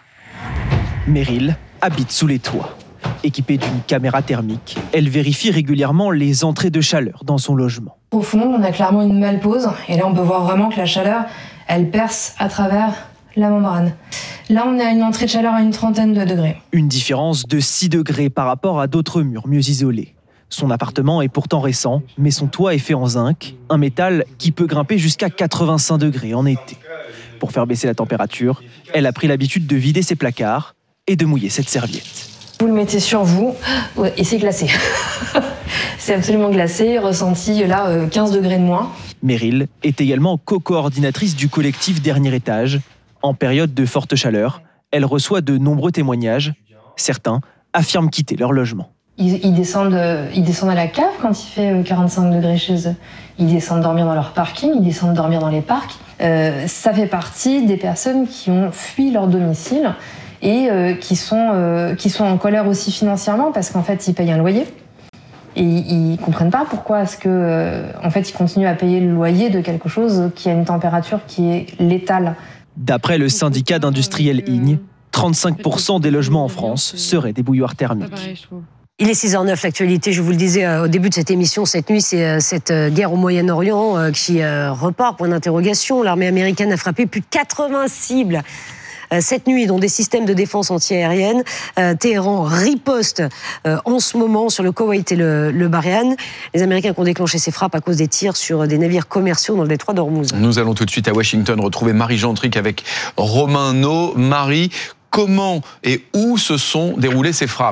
Meryl habite sous les toits. Équipée d'une caméra thermique, elle vérifie régulièrement les entrées de chaleur dans son logement. Au fond, on a clairement une malpose. Et là, on peut voir vraiment que la chaleur, elle perce à travers la membrane. Là, on a une entrée de chaleur à une 30aine de degrés. Une différence de 6 degrés par rapport à d'autres murs mieux isolés. Son appartement est pourtant récent, mais son toit est fait en zinc, un métal qui peut grimper jusqu'à 85 degrés en été. Pour faire baisser la température, elle a pris l'habitude de vider ses placards et de mouiller cette serviette. Vous le mettez sur vous, et c'est glacé. C'est absolument glacé, ressenti là 15 degrés de moins. Meryl est également co-coordinatrice du collectif Dernier Étage. En période de forte chaleur, elle reçoit de nombreux témoignages. Certains affirment quitter leur logement. Ils descendent à la cave quand il fait 45 degrés chez eux. Ils descendent dormir dans leur parking, ils descendent dormir dans les parcs. Ça fait partie des personnes qui ont fui leur domicile et qui sont en colère aussi financièrement parce qu'en fait, ils payent un loyer. Et ils comprennent pas pourquoi est-ce que, en fait, ils continuent à payer le loyer de quelque chose qui a une température qui est létale. D'après le syndicat d'industriels IGNE, 35% des logements en France seraient des bouilloires thermiques. Il est 6h09, l'actualité, je vous le disais au début de cette émission, cette nuit, c'est cette guerre au Moyen-Orient qui repart, point d'interrogation. L'armée américaine a frappé plus de 80 cibles cette nuit, dont des systèmes de défense antiaérienne. Téhéran riposte en ce moment sur le Koweït et le Bahreïn. Les Américains qui ont déclenché ces frappes à cause des tirs sur des navires commerciaux dans le détroit d'Ormuz. Nous allons tout de suite à Washington retrouver Marie Gentric avec Romain No. Marie, comment et où se sont déroulées ces frappes ?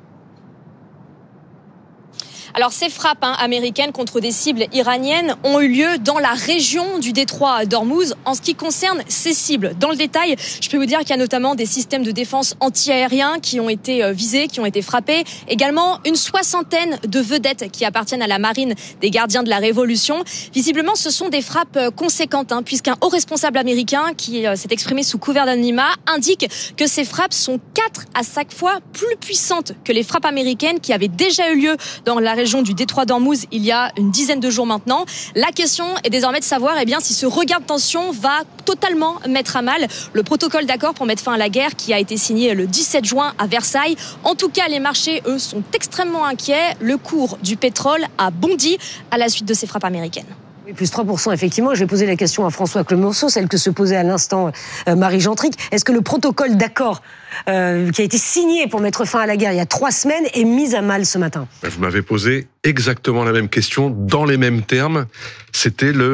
Alors ces frappes américaines contre des cibles iraniennes ont eu lieu dans la région du détroit d'Ormuz. En ce qui concerne ces cibles, dans le détail, je peux vous dire qu'il y a notamment des systèmes de défense anti-aériens qui ont été visés, qui ont été frappés. Également une 60aine de vedettes qui appartiennent à la marine des gardiens de la Révolution. Visiblement, ce sont des frappes conséquentes, puisqu'un haut responsable américain qui s'est exprimé sous couvert d'anonymat indique que ces frappes sont 4 à 5 fois plus puissantes que les frappes américaines qui avaient déjà eu lieu dans la région du détroit d'Ormuz il y a une dizaine de jours maintenant. La question est désormais de savoir si ce regain de tension va totalement mettre à mal le protocole d'accord pour mettre fin à la guerre qui a été signé le 17 juin à Versailles. En tout cas, les marchés, eux, sont extrêmement inquiets. Le cours du pétrole a bondi à la suite de ces frappes américaines. Oui, plus 3%, effectivement. Je vais poser la question à François Clemenceau, celle que se posait à l'instant Marie Gentric. Est-ce que le protocole d'accord qui a été signé pour mettre fin à la guerre il y a 3 semaines est mis à mal ce matin ? Vous m'avez posé exactement la même question, dans les mêmes termes. C'était le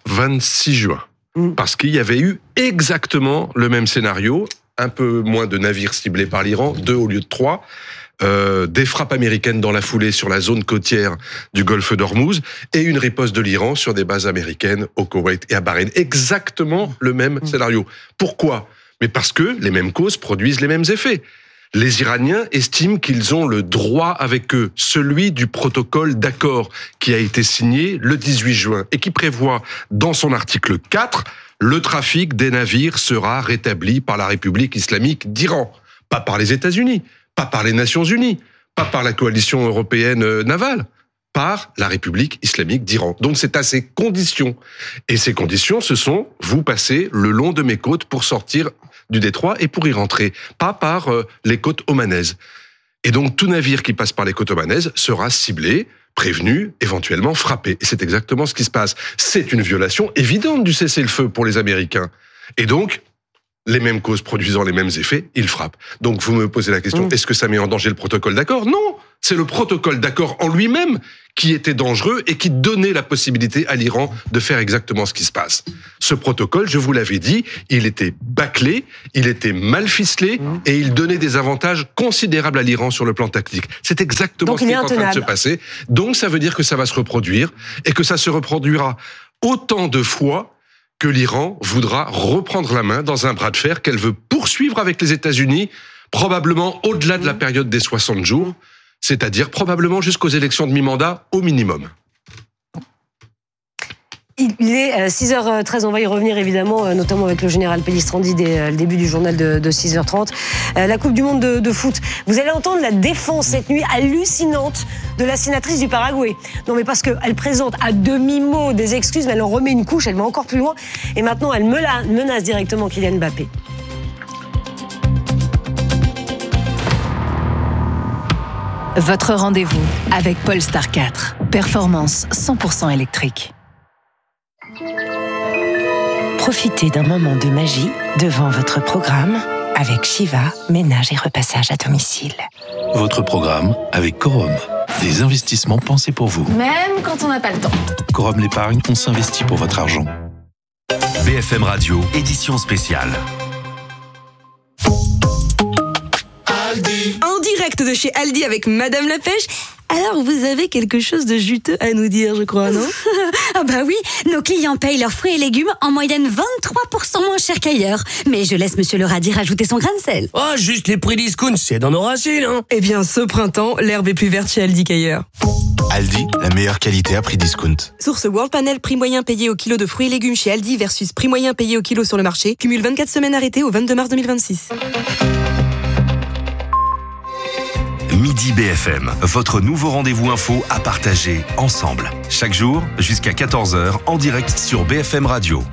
26 juin. Parce qu'il y avait eu exactement le même scénario, un peu moins de navires ciblés par l'Iran, 2 au lieu de 3, des frappes américaines dans la foulée sur la zone côtière du golfe d'Ormuz et une riposte de l'Iran sur des bases américaines au Koweït et à Bahreïn. Exactement le même scénario. Pourquoi ? Mais parce que les mêmes causes produisent les mêmes effets. Les Iraniens estiment qu'ils ont le droit avec eux, celui du protocole d'accord qui a été signé le 18 juin et qui prévoit dans son article 4 le trafic des navires sera rétabli par la République islamique d'Iran, pas par les États-Unis, pas par les Nations Unies, pas par la coalition européenne navale, par la République islamique d'Iran. Donc c'est à ces conditions. Et ces conditions, ce sont, vous passez le long de mes côtes pour sortir du détroit et pour y rentrer, pas par les côtes omanaises. Et donc tout navire qui passe par les côtes omanaises sera ciblé, prévenu, éventuellement frappé. Et c'est exactement ce qui se passe. C'est une violation évidente du cessez-le-feu pour les Américains. Et donc, les mêmes causes produisant les mêmes effets, ils frappent. Donc vous me posez la question, est-ce que ça met en danger le protocole d'accord ? Non, c'est le protocole d'accord en lui-même qui était dangereux et qui donnait la possibilité à l'Iran de faire exactement ce qui se passe. Ce protocole, je vous l'avais dit, il était bâclé, il était mal ficelé et il donnait des avantages considérables à l'Iran sur le plan tactique. C'est exactement ce qui est en train de se passer. Donc ça veut dire que ça va se reproduire et que ça se reproduira autant de fois que l'Iran voudra reprendre la main dans un bras de fer qu'elle veut poursuivre avec les États-Unis, probablement au-delà de la période des 60 jours, c'est-à-dire probablement jusqu'aux élections de mi-mandat au minimum. Il est 6h13, on va y revenir évidemment, notamment avec le général Pellistrandi dès le début du journal de 6h30. La Coupe du Monde de foot. Vous allez entendre la défense cette nuit hallucinante de la sénatrice du Paraguay. Non mais parce qu'elle présente à demi-mot des excuses, mais elle en remet une couche, elle va encore plus loin. Et maintenant, elle menace directement Kylian Mbappé. Votre rendez-vous avec Polestar 4. Performance 100% électrique. Profitez d'un moment de magie devant votre programme avec Shiva, ménage et repassage à domicile. Votre programme avec Corum. Des investissements pensés pour vous. Même quand on n'a pas le temps. Corum l'épargne, on s'investit pour votre argent. BFM Radio, édition spéciale. Aldi. En direct de chez Aldi avec Madame la Pêche. Alors, vous avez quelque chose de juteux à nous dire, je crois, non ? Ah bah oui, nos clients payent leurs fruits et légumes en moyenne 23% moins cher qu'ailleurs. Mais je laisse Monsieur le radis rajouter son grain de sel. Oh, juste les prix discount, c'est dans nos racines, hein. Eh bien, ce printemps, l'herbe est plus verte chez Aldi qu'ailleurs. Aldi, la meilleure qualité à prix discount. Source World Panel, prix moyen payé au kilo de fruits et légumes chez Aldi versus prix moyen payé au kilo sur le marché. Cumule 24 semaines arrêtées au 22 mars 2026. Midi BFM, votre nouveau rendez-vous info à partager ensemble. Chaque jour, jusqu'à 14h, en direct sur BFM Radio.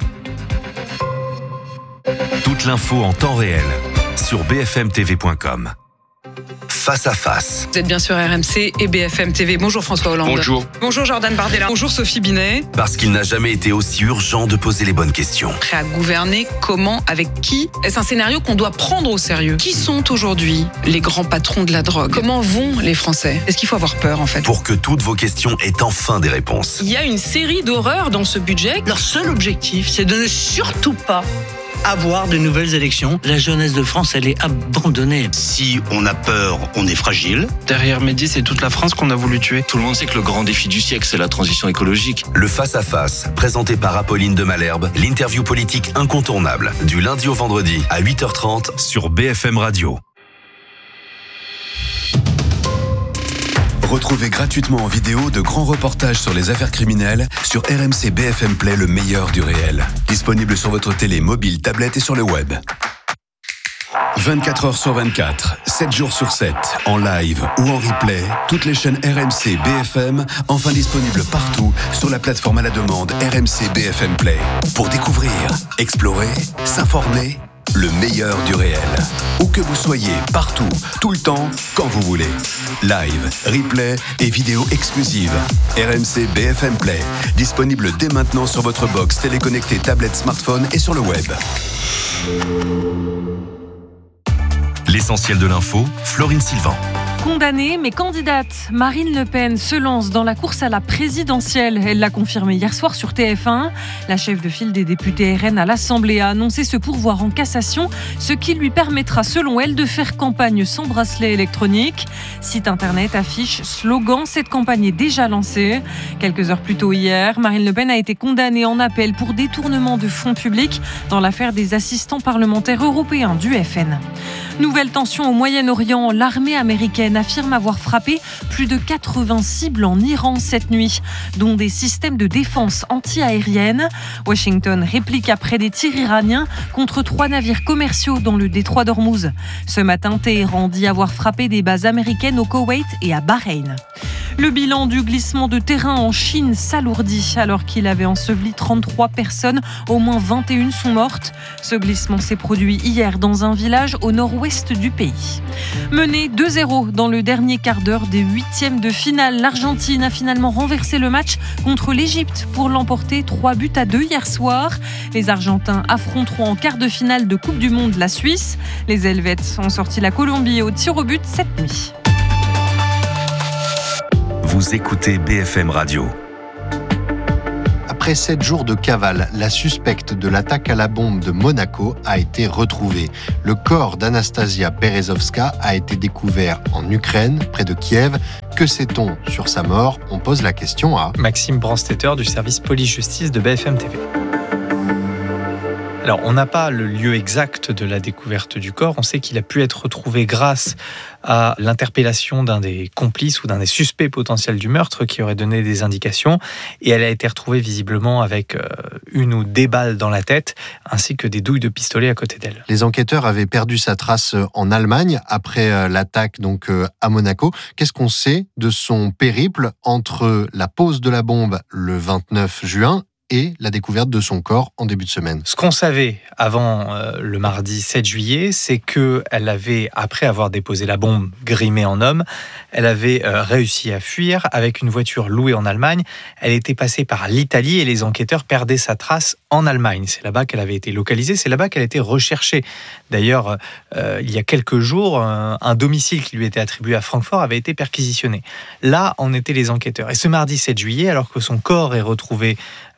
Toute l'info en temps réel sur bfmtv.com. Face à face. Vous êtes bien sur RMC et BFM TV. Bonjour François Hollande. Bonjour. Bonjour Jordan Bardella. Bonjour Sophie Binet. Parce qu'il n'a jamais été aussi urgent de poser les bonnes questions. Prêt à gouverner, comment, avec qui ? Est-ce un scénario qu'on doit prendre au sérieux ? Qui sont aujourd'hui les grands patrons de la drogue ? Comment vont les Français ? Est-ce qu'il faut avoir peur en fait ? Pour que toutes vos questions aient enfin des réponses. Il y a une série d'horreurs dans ce budget. Leur seul objectif, c'est de ne surtout pas avoir de nouvelles élections. La jeunesse de France, elle est abandonnée. Si on a peur, on est fragile. Derrière Mehdi, c'est toute la France qu'on a voulu tuer. Tout le monde sait que le grand défi du siècle, c'est la transition écologique. Le face-à-face, présenté par Apolline de Malherbe, l'interview politique incontournable, du lundi au vendredi à 8h30 sur BFM Radio. Retrouvez gratuitement en vidéo de grands reportages sur les affaires criminelles sur RMC BFM Play, le meilleur du réel. Disponible sur votre télé, mobile, tablette et sur le web. 24 heures sur 24, 7 jours sur 7, en live ou en replay, toutes les chaînes RMC BFM, enfin disponibles partout sur la plateforme à la demande RMC BFM Play. Pour découvrir, explorer, s'informer, le meilleur du réel. Où que vous soyez, partout, tout le temps, quand vous voulez. Live, replay et vidéos exclusives. RMC BFM Play. Disponible dès maintenant sur votre box téléconnectée, tablette, smartphone et sur le web. L'essentiel de l'info, Florine Sylvain. Condamnée mais candidate, Marine Le Pen se lance dans la course à la présidentielle. Elle l'a confirmé hier soir sur TF1. La chef de file des députés RN à l'Assemblée a annoncé se pourvoir en cassation, ce qui lui permettra selon elle de faire campagne sans bracelet électronique. Site internet, affiche, slogan, cette campagne est déjà lancée. Quelques heures plus tôt hier, Marine Le Pen a été condamnée en appel pour détournement de fonds publics dans l'affaire des assistants parlementaires européens du FN. Nouvelle tension au Moyen-Orient, l'armée américaine affirme avoir frappé plus de 80 cibles en Iran cette nuit, dont des systèmes de défense anti-aérienne. Washington réplique après des tirs iraniens contre 3 navires commerciaux dans le détroit d'Ormuz. Ce matin, Téhéran dit avoir frappé des bases américaines au Koweït et à Bahreïn. Le bilan du glissement de terrain en Chine s'alourdit alors qu'il avait enseveli 33 personnes, au moins 21 sont mortes. Ce glissement s'est produit hier dans un village au nord-ouest du pays. Mené 2-0 dans le dernier quart d'heure des 8e de finale, l'Argentine a finalement renversé le match contre l'Égypte pour l'emporter 3-2 hier soir. Les Argentins affronteront en quart de finale de Coupe du Monde la Suisse. Les Helvètes ont sorti la Colombie au tir au but cette nuit. Vous écoutez BFM Radio. Après 7 jours de cavale, la suspecte de l'attaque à la bombe de Monaco a été retrouvée. Le corps d'Anastasia Berezovska a été découvert en Ukraine, près de Kiev. Que sait-on sur sa mort ? On pose la question à Maxime Brandstetter du service police-justice de BFM TV. Alors, on n'a pas le lieu exact de la découverte du corps. On sait qu'il a pu être retrouvé grâce à l'interpellation d'un des complices ou d'un des suspects potentiels du meurtre qui aurait donné des indications. Et elle a été retrouvée visiblement avec une ou des balles dans la tête, ainsi que des douilles de pistolet à côté d'elle. Les enquêteurs avaient perdu sa trace en Allemagne après l'attaque à Monaco. Qu'est-ce qu'on sait de son périple entre la pose de la bombe le 29 juin et la découverte de son corps en début de semaine? Ce qu'on savait avant le mardi 7 juillet, c'est qu'elle avait, après avoir déposé la bombe grimée en homme, elle avait réussi à fuir avec une voiture louée en Allemagne. Elle était passée par l'Italie et les enquêteurs perdaient sa trace en Allemagne. C'est là-bas qu'elle avait été localisée, c'est là-bas qu'elle a été recherchée. D'ailleurs, il y a quelques jours, un domicile qui lui était attribué à Francfort avait été perquisitionné. Là en étaient les enquêteurs. Et ce mardi 7 juillet, alors que son corps est retrouvé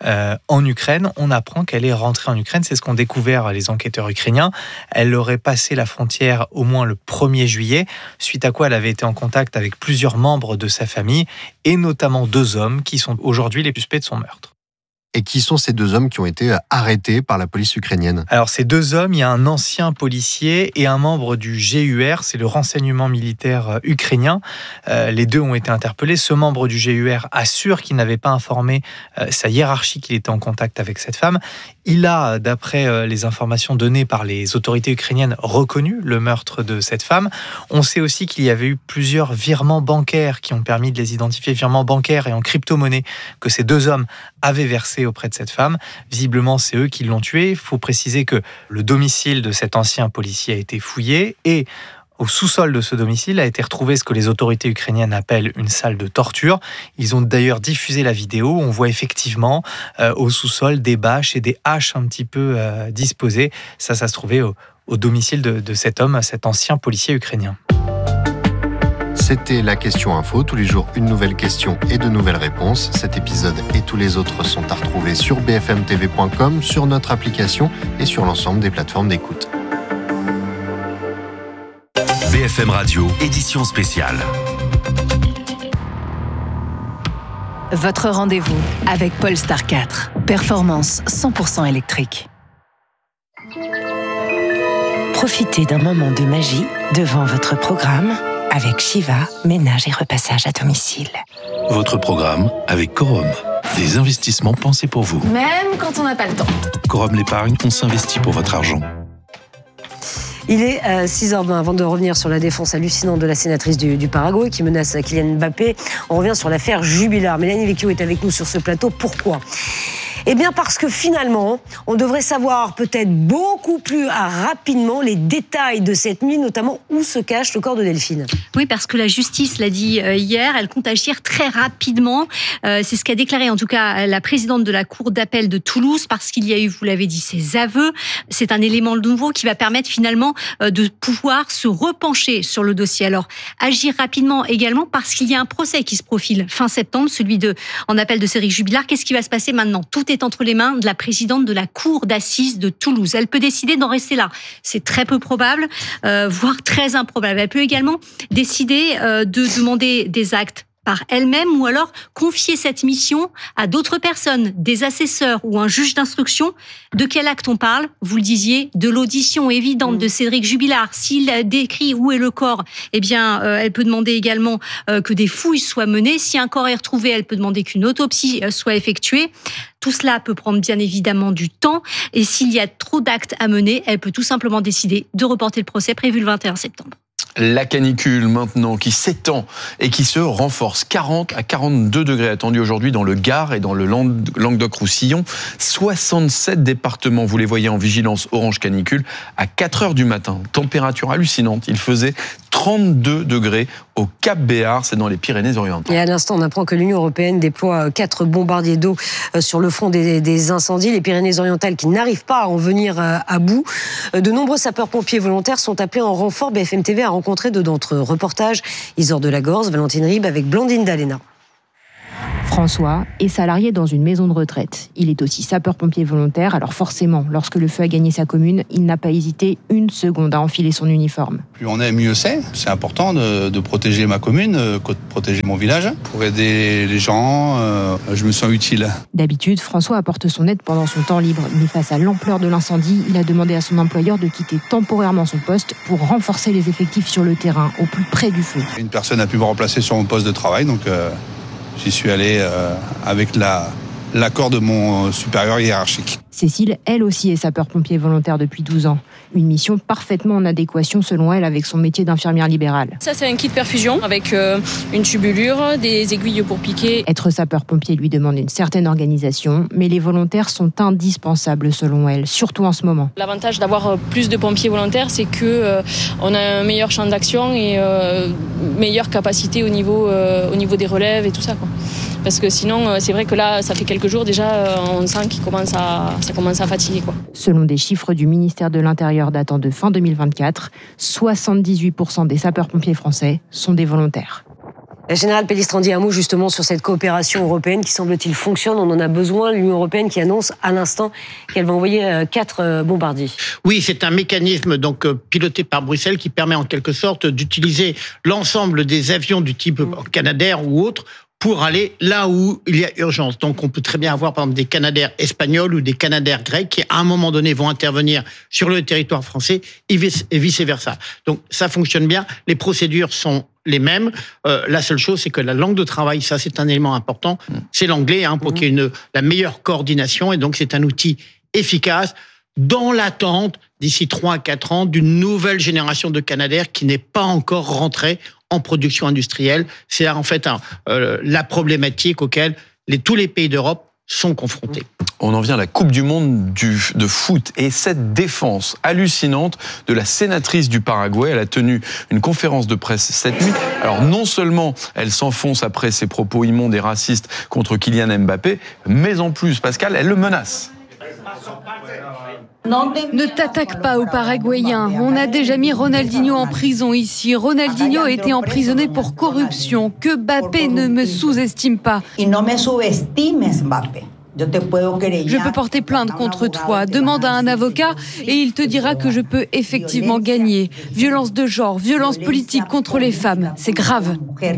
en Ukraine, on apprend qu'elle est rentrée en Ukraine. C'est ce qu'ont découvert les enquêteurs ukrainiens. Elle aurait passé la frontière au moins le 1er juillet, suite à quoi elle avait été en contact avec plusieurs membres de sa famille, et notamment 2 hommes qui sont aujourd'hui les suspects de son meurtre. Et qui sont ces 2 hommes qui ont été arrêtés par la police ukrainienne? Alors, ces 2 hommes, il y a un ancien policier et un membre du GUR, c'est le renseignement militaire ukrainien. Les 2 ont été interpellés. Ce membre du GUR assure qu'il n'avait pas informé sa hiérarchie qu'il était en contact avec cette femme. Il a, d'après les informations données par les autorités ukrainiennes, reconnu le meurtre de cette femme. On sait aussi qu'il y avait eu plusieurs virements bancaires qui ont permis de les identifier, virements bancaires et en crypto-monnaie, que ces 2 hommes avaient versé auprès de cette femme. Visiblement, c'est eux qui l'ont tuée. Il faut préciser que le domicile de cet ancien policier a été fouillé et au sous-sol de ce domicile a été retrouvé ce que les autorités ukrainiennes appellent une salle de torture. Ils ont d'ailleurs diffusé la vidéo. On voit effectivement au sous-sol des bâches et des haches un petit peu disposées. Ça se trouvait au domicile de cet homme, cet ancien policier ukrainien. C'était la question info. Tous les jours, une nouvelle question et de nouvelles réponses. Cet épisode et tous les autres sont à retrouver sur bfmtv.com, sur notre application et sur l'ensemble des plateformes d'écoute. BFM Radio, édition spéciale. Votre rendez-vous avec Polestar 4. Performance 100% électrique. Profitez d'un moment de magie devant votre programme avec Shiva, ménage et repassage à domicile. Votre programme avec Corum. Des investissements pensés pour vous. Même quand on n'a pas le temps. Corum l'épargne, on s'investit pour votre argent. Il est 6h20. Avant de revenir sur la défense hallucinante de la sénatrice du Paraguay qui menace Kylian Mbappé, on revient sur l'affaire Jubillar. Mélanie Vecchio est avec nous sur ce plateau. Pourquoi ? Eh bien parce que finalement, on devrait savoir peut-être beaucoup plus rapidement les détails de cette nuit, notamment où se cache le corps de Delphine. Oui, parce que la justice l'a dit hier, elle compte agir très rapidement. C'est ce qu'a déclaré en tout cas la présidente de la Cour d'appel de Toulouse, parce qu'il y a eu, vous l'avez dit, ces aveux. C'est un élément nouveau qui va permettre finalement de pouvoir se repencher sur le dossier. Alors, agir rapidement également parce qu'il y a un procès qui se profile fin septembre, celui en appel de Cédric Jubilard. Qu'est-ce qui va se passer maintenant ? Tout est entre les mains de la présidente de la Cour d'assises de Toulouse. Elle peut décider d'en rester là. C'est très peu probable, voire très improbable. Elle peut également décider de demander des actes par elle-même ou alors confier cette mission à d'autres personnes, des assesseurs ou un juge d'instruction. De quel acte on parle ? Vous le disiez, de l'audition évidente de Cédric Jubilard. S'il décrit où est le corps, eh bien, elle peut demander également que des fouilles soient menées. Si un corps est retrouvé, elle peut demander qu'une autopsie soit effectuée. Tout cela peut prendre bien évidemment du temps. Et s'il y a trop d'actes à mener, elle peut tout simplement décider de reporter le procès prévu le 21 septembre. La canicule maintenant qui s'étend et qui se renforce. 40 à 42 degrés attendus aujourd'hui dans le Gard et dans le Languedoc-Roussillon. 67 départements, vous les voyez en vigilance orange canicule à 4 heures du matin. Température hallucinante, il faisait 32 degrés au Cap Béar, c'est dans les Pyrénées-Orientales. Et à l'instant, on apprend que l'Union européenne déploie 4 bombardiers d'eau sur le front des incendies. Les Pyrénées-Orientales qui n'arrivent pas à en venir à bout. De nombreux sapeurs-pompiers volontaires sont appelés en renfort. BFM TV a rencontré deux d'entre eux. Reportage Isor Delagorce, Valentine Ribes avec Blandine Dalena. François est salarié dans une maison de retraite. Il est aussi sapeur-pompier volontaire, alors forcément, lorsque le feu a gagné sa commune, il n'a pas hésité une seconde à enfiler son uniforme. Plus on est, mieux c'est. C'est important de protéger ma commune, de protéger mon village. Pour aider les gens, je me sens utile. D'habitude, François apporte son aide pendant son temps libre. Mais face à l'ampleur de l'incendie, il a demandé à son employeur de quitter temporairement son poste pour renforcer les effectifs sur le terrain, au plus près du feu. Une personne a pu me remplacer sur mon poste de travail, donc j'y suis allé avec l'accord de mon supérieur hiérarchique. Cécile, elle aussi, est sapeur-pompier volontaire depuis 12 ans. Une mission parfaitement en adéquation, selon elle, avec son métier d'infirmière libérale. Ça, c'est un kit perfusion avec une tubulure, des aiguilles pour piquer. Être sapeur-pompier lui demande une certaine organisation, mais les volontaires sont indispensables, selon elle, surtout en ce moment. L'avantage d'avoir plus de pompiers volontaires, c'est qu'on a un meilleur champ d'action et meilleure capacité au niveau des relèves et tout ça, quoi. Parce que sinon, c'est vrai que là, ça fait quelques jours déjà, on sent ça commence à fatiguer, quoi. Selon des chiffres du ministère de l'Intérieur datant de fin 2024, 78% des sapeurs-pompiers français sont des volontaires. La générale Pellistrandi, un mot justement sur cette coopération européenne qui semble-t-il fonctionne. On en a besoin. L'Union européenne qui annonce à l'instant qu'elle va envoyer 4 bombardiers. Oui, c'est un mécanisme donc piloté par Bruxelles qui permet en quelque sorte d'utiliser l'ensemble des avions du type Canadair ou autre pour aller là où il y a urgence. Donc on peut très bien avoir par exemple des Canadair espagnols ou des Canadair grecs qui à un moment donné vont intervenir sur le territoire français et vice-versa. Donc ça fonctionne bien, les procédures sont les mêmes. La seule chose, c'est que la langue de travail, ça c'est un élément important, c'est l'anglais pour qu'il y ait la meilleure coordination, et donc c'est un outil efficace dans l'attente d'ici 3 à 4 ans d'une nouvelle génération de Canadair qui n'est pas encore rentrée en production industrielle. C'est en fait la problématique auquel tous les pays d'Europe sont confrontés. On en vient à la Coupe du Monde de foot et cette défense hallucinante de la sénatrice du Paraguay. Elle a tenu une conférence de presse cette nuit. Alors non seulement elle s'enfonce après ses propos immondes et racistes contre Kylian Mbappé, mais en plus, Pascal, elle le menace. Ne t'attaque pas aux Paraguayens. On a déjà mis Ronaldinho en prison ici. Ronaldinho a été emprisonné pour corruption. Que Mbappé ne me sous-estime pas. Je peux porter plainte contre toi. Demande à un avocat et il te dira que je peux effectivement gagner. Violence de genre, violence politique contre les femmes. C'est grave.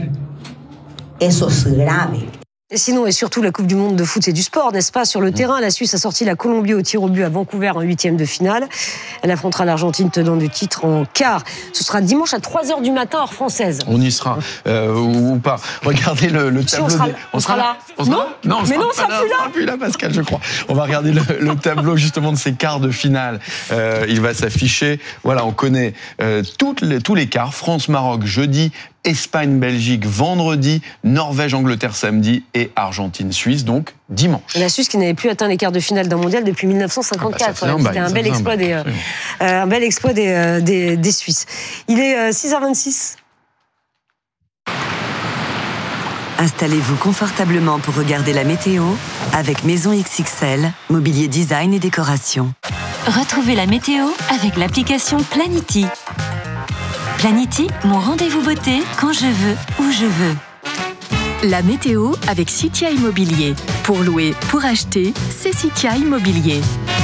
Et sinon, et surtout, la Coupe du Monde de foot, c'est du sport, n'est-ce pas ? Sur le terrain, la Suisse a sorti la Colombie au tir au but à Vancouver en 8e de finale. Elle affrontera l'Argentine tenant du titre en quart. Ce sera dimanche à 3h du matin, heure française. On y sera, ou pas. Regardez le tableau. On sera là. Non, on sera plus là, Pascal, je crois. On va regarder le tableau justement de ces quarts de finale. Il va s'afficher. Voilà, on connaît tous les quarts. France-Maroc jeudi. Espagne, Belgique vendredi, Norvège, Angleterre samedi et Argentine, Suisse donc dimanche. La Suisse qui n'avait plus atteint les quarts de finale d'un mondial depuis 1954. C'était un bel exploit des Suisses. Il est 6h26. Installez-vous confortablement pour regarder la météo avec Maison XXL, mobilier design et décoration. Retrouvez la météo avec l'application Planity. Planity, mon rendez-vous beauté quand je veux, où je veux. La météo avec Citia Immobilier. Pour louer, pour acheter, c'est Citia Immobilier.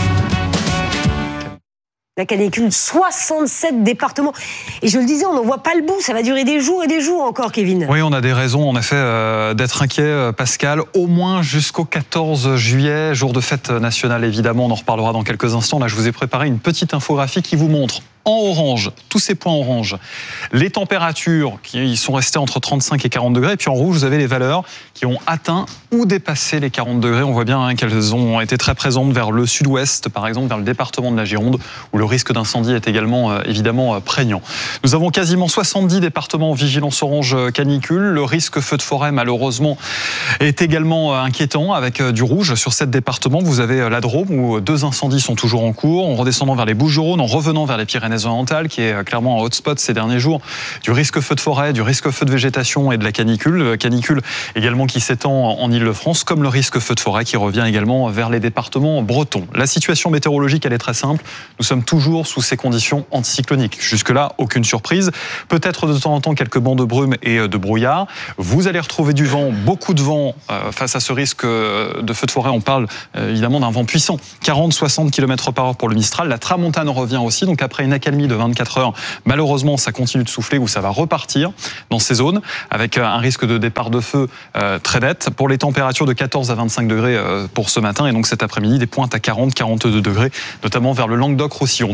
La canicule, 67 départements. Et je le disais, on n'en voit pas le bout. Ça va durer des jours et des jours encore, Kevin. Oui, on a des raisons, en effet, d'être inquiet, Pascal. Au moins jusqu'au 14 juillet, jour de fête nationale, évidemment. On en reparlera dans quelques instants. Là, je vous ai préparé une petite infographie qui vous montre en orange, tous ces points orange, les températures qui sont restées entre 35 et 40 degrés. Et puis en rouge, vous avez les valeurs qui ont atteint ou dépassé les 40 degrés. On voit bien qu'elles ont été très présentes vers le sud-ouest, par exemple, vers le département de la Gironde, où le risque d'incendie est également, évidemment, prégnant. Nous avons quasiment 70 départements en vigilance orange canicule. Le risque feu de forêt, malheureusement, est également inquiétant, avec du rouge sur 7 départements. Vous avez la Drôme, où 2 incendies sont toujours en cours, en redescendant vers les Bouches-du-Rhône, en revenant vers les Pyrénées-Orientales, qui est clairement un hotspot ces derniers jours, du risque feu de forêt, du risque feu de végétation et de la canicule. Canicule également qui s'étend en Ile-de-France, comme le risque feu de forêt qui revient également vers les départements bretons. La situation météorologique, elle est très simple. Nous sommes toujours sous ces conditions anticycloniques. Jusque-là, aucune surprise. Peut-être de temps en temps quelques bancs de brume et de brouillard. Vous allez retrouver du vent, beaucoup de vent face à ce risque de feu de forêt. On parle évidemment d'un vent puissant, 40-60 km/h pour le Mistral. La tramontane revient aussi, donc après une accalmie de 24 heures, malheureusement, ça continue de souffler ou ça va repartir dans ces zones avec un risque de départ de feu très net. Pour les températures de 14 à 25 degrés pour ce matin et donc cet après-midi, des pointes à 40-42 degrés, notamment vers le Languedoc-Roussillon.